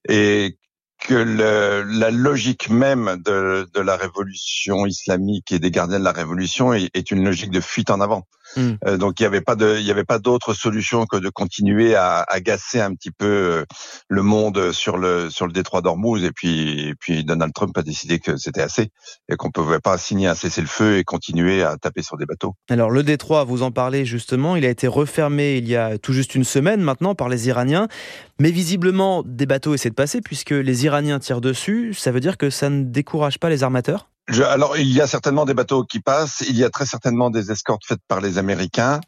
Et que le, la logique même de, de la révolution islamique et des gardiens de la révolution est, est une logique de fuite en avant. Mmh. Euh, donc il y avait pas de, il y avait pas d'autre solution que de continuer à, à gasser un petit peu le monde sur le sur le détroit d'Ormuz. Et puis, et puis Donald Trump a décidé que c'était assez et qu'on pouvait pas signer un cessez-le-feu et continuer à taper sur des bateaux. Alors le détroit, vous en parlez justement, il a été refermé il y a tout juste une semaine maintenant par les Iraniens. Mais visiblement, des bateaux essaient de passer puisque les Iraniens tirent dessus. Ça veut dire que ça ne décourage pas les armateurs ? Je, alors, il y a certainement des bateaux qui passent. Il y a très certainement des escortes faites par les Américains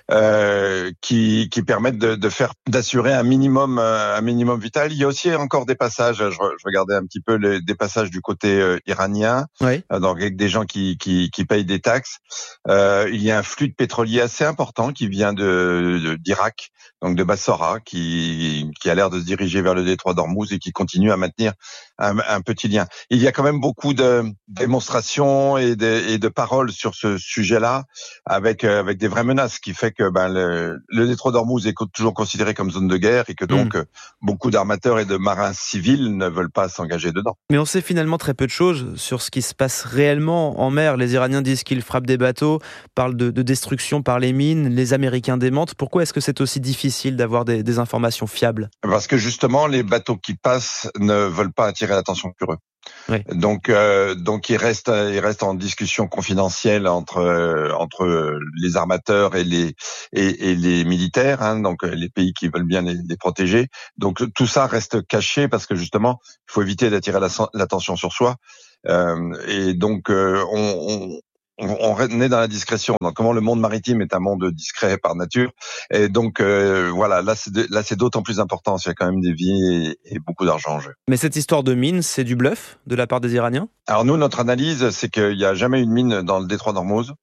euh, qui, qui permettent de, de faire, d'assurer un minimum, un minimum vital. Il y a aussi encore des passages. Je, je regardais un petit peu les, des passages du côté euh, iranien, oui. euh, donc avec des gens qui, qui, qui payent des taxes. Euh, il y a un flux de pétrolier assez important qui vient de, de d'Irak, donc de Bassora, qui, qui a l'air de se diriger vers le détroit d'Ormuz et qui continue à maintenir un, un petit lien. Il y a quand même beaucoup de démonstrations et de, et de paroles sur ce sujet-là, avec euh, avec des vraies menaces, qui fait que ben le, le détroit d'Ormuz est toujours considéré comme zone de guerre et que donc mmh. beaucoup d'armateurs et de marins civils ne veulent pas s'engager dedans. Mais on sait finalement très peu de choses sur ce qui se passe réellement en mer. Les Iraniens disent qu'ils frappent des bateaux, parlent de, de destruction par les mines, les Américains démentent. Pourquoi est-ce que c'est aussi difficile d'avoir des, des informations fiables ? Parce que justement, les bateaux qui passent ne veulent pas attirer l'attention sur eux. Oui. Donc, euh, donc il reste, il reste en discussion confidentielle entre euh, entre les armateurs et les et, et les militaires, hein, donc les pays qui veulent bien les, les protéger. Donc tout ça reste caché parce que justement, il faut éviter d'attirer la, l'attention sur soi. Euh, et donc, euh, on, on On est dans la discrétion. Donc, comment le monde maritime est un monde discret par nature. Et donc, euh, voilà, là c'est, de, là, c'est d'autant plus important. Il y a quand même des vies et, et beaucoup d'argent en jeu. Mais cette histoire de mine, c'est du bluff de la part des Iraniens ? Alors nous, notre analyse, c'est qu'il n'y a jamais eu de mine dans le détroit d'Ormuz.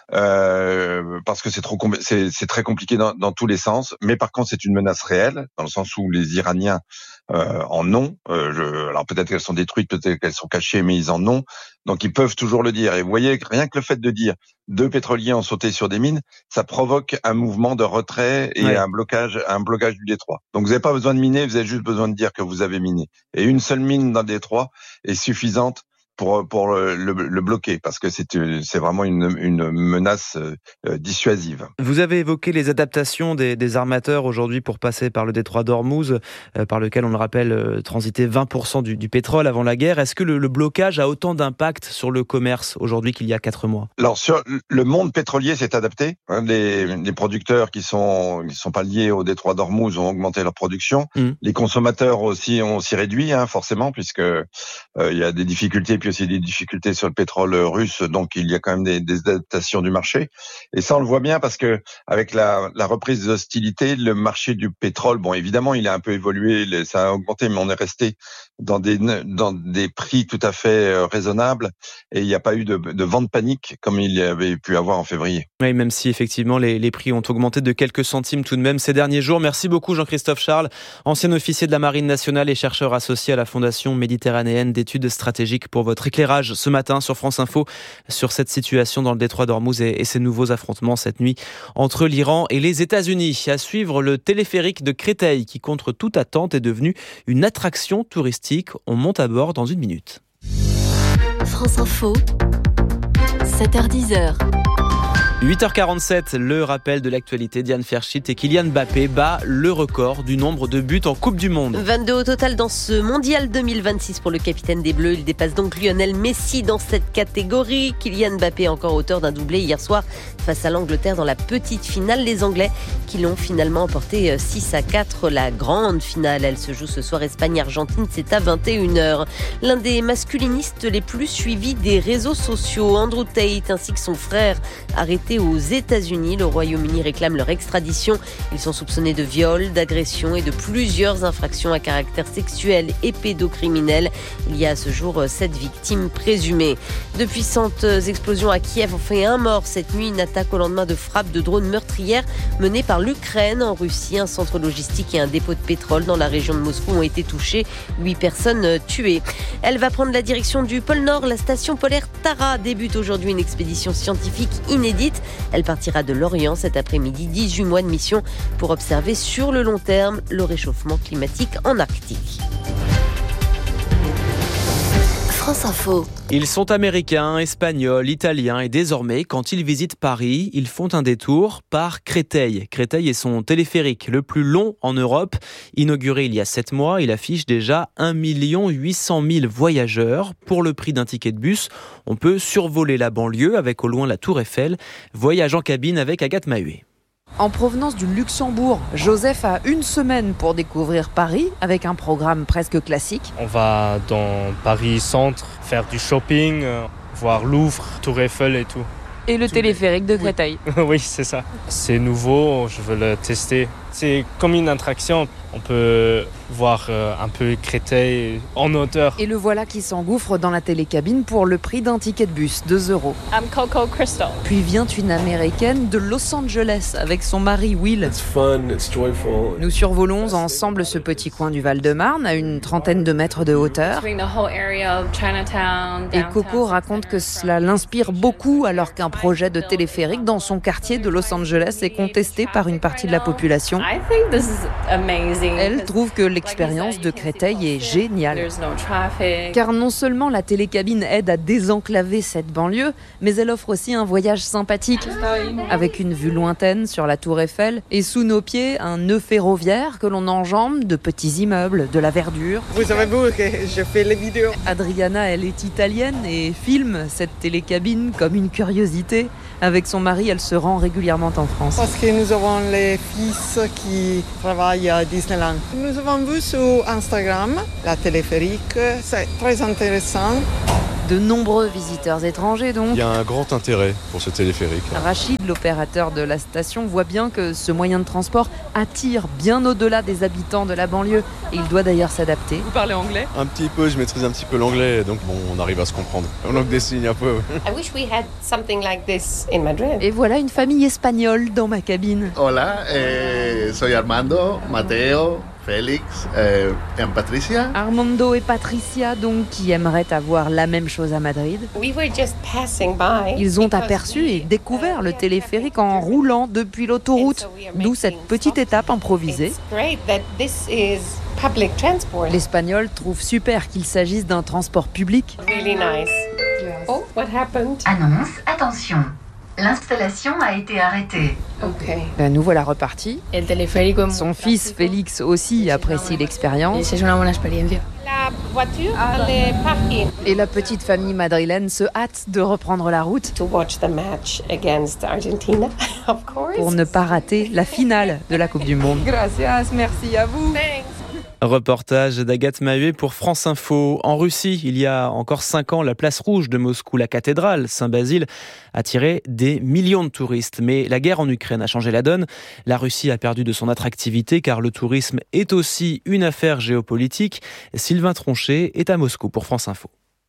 Euh, parce que c'est trop c'est, c'est très compliqué dans, dans tous les sens, mais par contre c'est une menace réelle dans le sens où les Iraniens euh, en ont. Euh, je, alors peut-être qu'elles sont détruites, peut-être qu'elles sont cachées, mais ils en ont. Donc ils peuvent toujours le dire. Et vous voyez, rien que le fait de dire deux pétroliers ont sauté sur des mines, ça provoque un mouvement de retrait et ouais. un blocage, un blocage du détroit. Donc vous n'avez pas besoin de miner, vous avez juste besoin de dire que vous avez miné. Et une seule mine dans le détroit est suffisante pour pour le, le, le bloquer, parce que c'est c'est vraiment une une menace euh, dissuasive. Vous avez évoqué les adaptations des, des armateurs aujourd'hui pour passer par le détroit d'Ormuz, euh, par lequel on le rappelle euh, transitait vingt pour cent du, du pétrole avant la guerre. Est-ce que le, le blocage a autant d'impact sur le commerce aujourd'hui qu'il y a quatre mois ? Alors sur le monde pétrolier s'est adapté. Hein, les, les producteurs qui sont qui sont pas liés au détroit d'Ormuz ont augmenté leur production. Mmh. Les consommateurs aussi ont aussi réduit, hein, forcément, puisque euh, il y a des difficultés. Puis aussi des difficultés sur le pétrole russe, donc il y a quand même des, des adaptations du marché. Et ça, on le voit bien parce que avec la, la reprise des hostilités, le marché du pétrole, bon, évidemment, il a un peu évolué, ça a augmenté, mais on est resté dans des dans des prix tout à fait raisonnables et il n'y a pas eu de, de vente panique comme il y avait pu avoir en février. Oui, même si effectivement les, les prix ont augmenté de quelques centimes tout de même ces derniers jours. Merci beaucoup Jean-Christophe Charles, ancien officier de la Marine nationale et chercheur associé à la Fondation méditerranéenne d'études stratégiques, pour votre éclairage ce matin sur France Info sur cette situation dans le détroit d'Ormuz et, et ces nouveaux affrontements cette nuit entre l'Iran et les États-Unis. À suivre, le téléphérique de Créteil qui, contre toute attente, est devenu une attraction touristique. On monte à bord dans une minute. France Info, sept heures dix. huit heures quarante-sept, le rappel de l'actualité. Diane Ferschit et Kylian Mbappé bat le record du nombre de buts en Coupe du Monde. vingt-deux au total dans ce mondial deux mille vingt-six pour le capitaine des Bleus. Il dépasse donc Lionel Messi dans cette catégorie. Kylian Mbappé, encore auteur d'un doublé hier soir face à l'Angleterre dans la petite finale. Les Anglais qui l'ont finalement emporté six à quatre. La grande finale, elle se joue ce soir Espagne-Argentine, c'est à vingt et une heures. L'un des masculinistes les plus suivis des réseaux sociaux, Andrew Tate, ainsi que son frère, arrêté aux États-Unis. Le Royaume-Uni réclame leur extradition. Ils sont soupçonnés de viol, d'agression et de plusieurs infractions à caractère sexuel et pédocriminel. Il y a à ce jour sept victimes présumées. De puissantes explosions à Kiev ont fait un mort cette nuit. Une attaque au lendemain de frappes de drones meurtrières menées par l'Ukraine en Russie. Un centre logistique et un dépôt de pétrole dans la région de Moscou ont été touchés. Huit personnes tuées. Elle va prendre la direction du pôle Nord. La station polaire Tara débute aujourd'hui une expédition scientifique inédite. Elle partira de Lorient cet après-midi, dix-huit mois de mission pour observer sur le long terme le réchauffement climatique en Arctique. France Info. Ils sont américains, espagnols, italiens et désormais, quand ils visitent Paris, ils font un détour par Créteil. Créteil est son téléphérique le plus long en Europe. Inauguré il y a sept mois, il affiche déjà un million huit cent mille voyageurs. Pour le prix d'un ticket de bus, on peut survoler la banlieue avec au loin la Tour Eiffel. Voyage en cabine avec Agathe Mahuet. En provenance du Luxembourg, Joseph a une semaine pour découvrir Paris avec un programme presque classique. On va dans Paris Centre, faire du shopping, euh, voir Louvre, Tour Eiffel et tout. Et le tout téléphérique les... de Créteil. Oui, oui, c'est ça. C'est nouveau, je veux le tester. C'est comme une attraction. On peut voir euh, un peu Créteil en hauteur. Et le voilà qui s'engouffre dans la télécabine pour le prix d'un ticket de bus, deux euros. I'm Coco Crystal. Puis vient une Américaine de Los Angeles avec son mari Will. It's fun, it's joyful. Nous survolons ensemble ce petit coin du Val-de-Marne à une trentaine de mètres de hauteur. Et Coco raconte que cela l'inspire beaucoup alors qu'un projet de téléphérique dans son quartier de Los Angeles est contesté par une partie de la population. Elle trouve que l'expérience de Créteil est géniale. Car non seulement la télécabine aide à désenclaver cette banlieue, mais elle offre aussi un voyage sympathique, avec une vue lointaine sur la Tour Eiffel et sous nos pieds un nœud ferroviaire que l'on enjambe de petits immeubles, de la verdure. Vous savez vous que je fais les vidéos. Adriana, elle est italienne et filme cette télécabine comme une curiosité. Avec son mari, elle se rend régulièrement en France. Parce que nous avons les fils qui travaillent à Disneyland. Nous avons vu sur Instagram la téléphérique, c'est très intéressant. De nombreux visiteurs étrangers donc. Il y a un grand intérêt pour ce téléphérique. Rachid, l'opérateur de la station, voit bien que ce moyen de transport attire bien au-delà des habitants de la banlieue. Et il doit d'ailleurs s'adapter. Vous parlez anglais ? Un petit peu, je maîtrise un petit peu l'anglais, donc bon, on arrive à se comprendre. On langue des signes un peu. I wish we had something like this in Madrid. Et voilà une famille espagnole dans ma cabine. Hola, eh, soy Armando, Mateo, Félix euh, et Patricia. Armando et Patricia, donc, qui aimeraient avoir la même chose à Madrid. We were just passing by. Ils ont aperçu et découvert le téléphérique en roulant depuis l'autoroute, d'où cette petite étape improvisée. L'Espagnol trouve super qu'il s'agisse d'un transport public. Really nice. Oh, what happened? Annonce, attention. L'installation a été arrêtée. Okay. Ben, nous voilà repartis. El teleférico. Son fils Félix aussi apprécie l'expérience. C'est une bonne expérience. La voiture, elle est parquée. Et la petite famille madrilène se hâte de reprendre la route. To watch the match against Argentina, of course. Pour ne pas rater la finale de la Coupe du Monde. Gracias, merci à vous. Thanks. Reportage d'Agathe Mahuet pour France Info. En Russie, il y a encore cinq ans, la place rouge de Moscou, la cathédrale Saint-Basile, attirait des millions de touristes. Mais la guerre en Ukraine a changé la donne. La Russie a perdu de son attractivité car le tourisme est aussi une affaire géopolitique. Sylvain Tronchet est à Moscou pour France Info.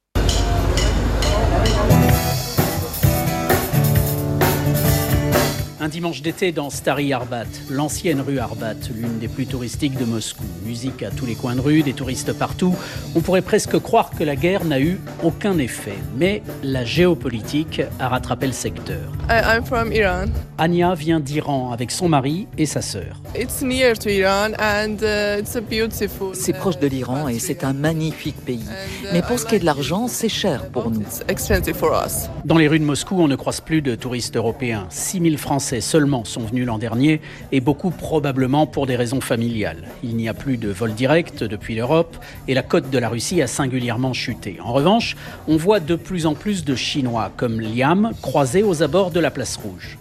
Un dimanche d'été dans Stary Arbat, l'ancienne rue Arbat, l'une des plus touristiques de Moscou. Musique à tous les coins de rue, des touristes partout. On pourrait presque croire que la guerre n'a eu aucun effet. Mais la géopolitique a rattrapé le secteur. I'm from Iran. Anya vient d'Iran avec son mari et sa sœur. It's near to Iran and uh, it's a beautiful. C'est proche de l'Iran et c'est un magnifique pays. Mais pour ce qui est de l'argent, c'est cher pour nous. It's expensive for us. Dans les rues de Moscou, on ne croise plus de touristes européens. six mille Français seulement sont venus l'an dernier et beaucoup probablement pour des raisons familiales. Il n'y a plus de vol direct depuis l'Europe et la cote de la Russie a singulièrement chuté. En revanche, on voit de plus en plus de Chinois comme Liam croisés aux abords de la place rouge.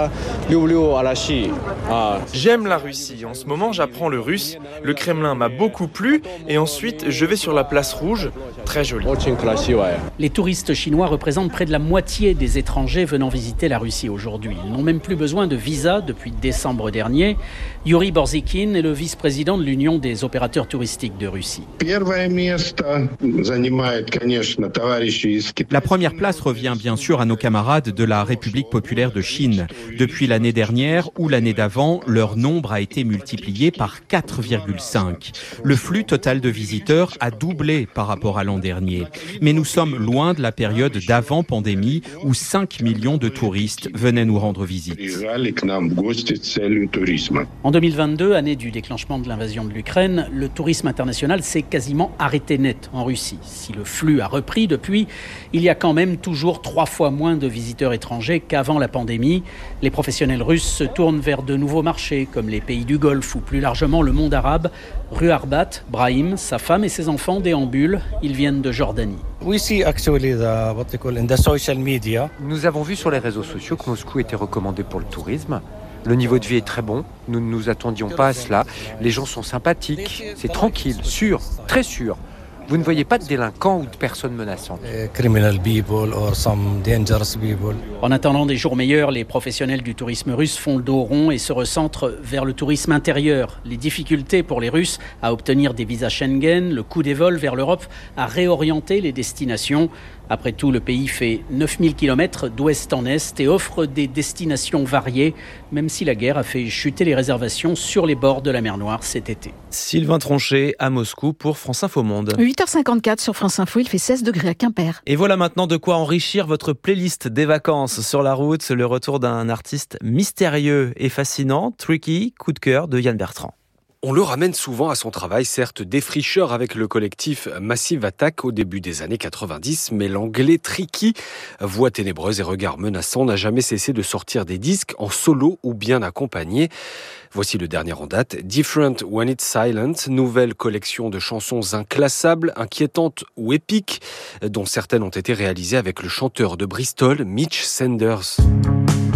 J'aime la Russie. En ce moment, j'apprends le russe. Le Kremlin m'a beaucoup plu et ensuite, je vais sur la place rouge. Très joli. Les touristes chinois représentent près de la moitié des étrangers venant visiter la Russie aujourd'hui. Ils n'ont même plus besoin de visa depuis décembre dernier. Yuri Borzikin est le vice-président de l'Union des opérateurs touristiques de Russie. La première place revient bien sûr à nos camarades de la République populaire de Chine. Depuis l'année dernière ou l'année d'avant, leur nombre a été multiplié par quatre virgule cinq. Le flux total de visiteurs a doublé par rapport à l'an dernier. Mais nous sommes loin de la période d'avant-pandémie où cinq millions de touristes venaient nous rendre visite. En deux mille vingt-deux, année du déclenchement de l'invasion de l'Ukraine, le tourisme international s'est quasiment arrêté net en Russie. Si le flux a repris depuis, il y a quand même toujours trois fois moins de visiteurs étrangers qu'avant la pandémie. Les professionnels russes se tournent vers de nouveaux marchés, comme les pays du Golfe ou plus largement le monde arabe. Rue Arbat, Brahim, sa femme et ses enfants déambulent. Ils viennent de Jordanie. Nous avons vu sur les réseaux sociaux que Moscou était recommandé pour le tourisme. Le niveau de vie est très bon, nous ne nous attendions pas à cela. Les gens sont sympathiques, c'est tranquille, sûr, très sûr. vous ne voyez pas de délinquants ou de personnes menaçantes. En attendant des jours meilleurs, les professionnels du tourisme russe font le dos rond et se recentrent vers le tourisme intérieur. Les difficultés pour les Russes à obtenir des visas Schengen, le coût des vols vers l'Europe a réorienté les destinations. Après tout, le pays fait neuf mille kilomètres d'ouest en est et offre des destinations variées, même si la guerre a fait chuter les réservations sur les bords de la mer Noire cet été. Sylvain Tronchet à Moscou pour France Info Monde. huit heures cinquante-quatre sur France Info, il fait seize degrés à Quimper. Et voilà maintenant de quoi enrichir votre playlist des vacances sur la route. Le retour d'un artiste mystérieux et fascinant, Tricky, coup de cœur de Yann Bertrand. On le ramène souvent à son travail, certes défricheur avec le collectif Massive Attack au début des années quatre-vingt-dix, mais l'anglais Tricky, voix ténébreuse et regard menaçant, n'a jamais cessé de sortir des disques en solo ou bien accompagné. Voici le dernier en date, Different When It's Silent, nouvelle collection de chansons inclassables, inquiétantes ou épiques, dont certaines ont été réalisées avec le chanteur de Bristol, Mitch Sanders.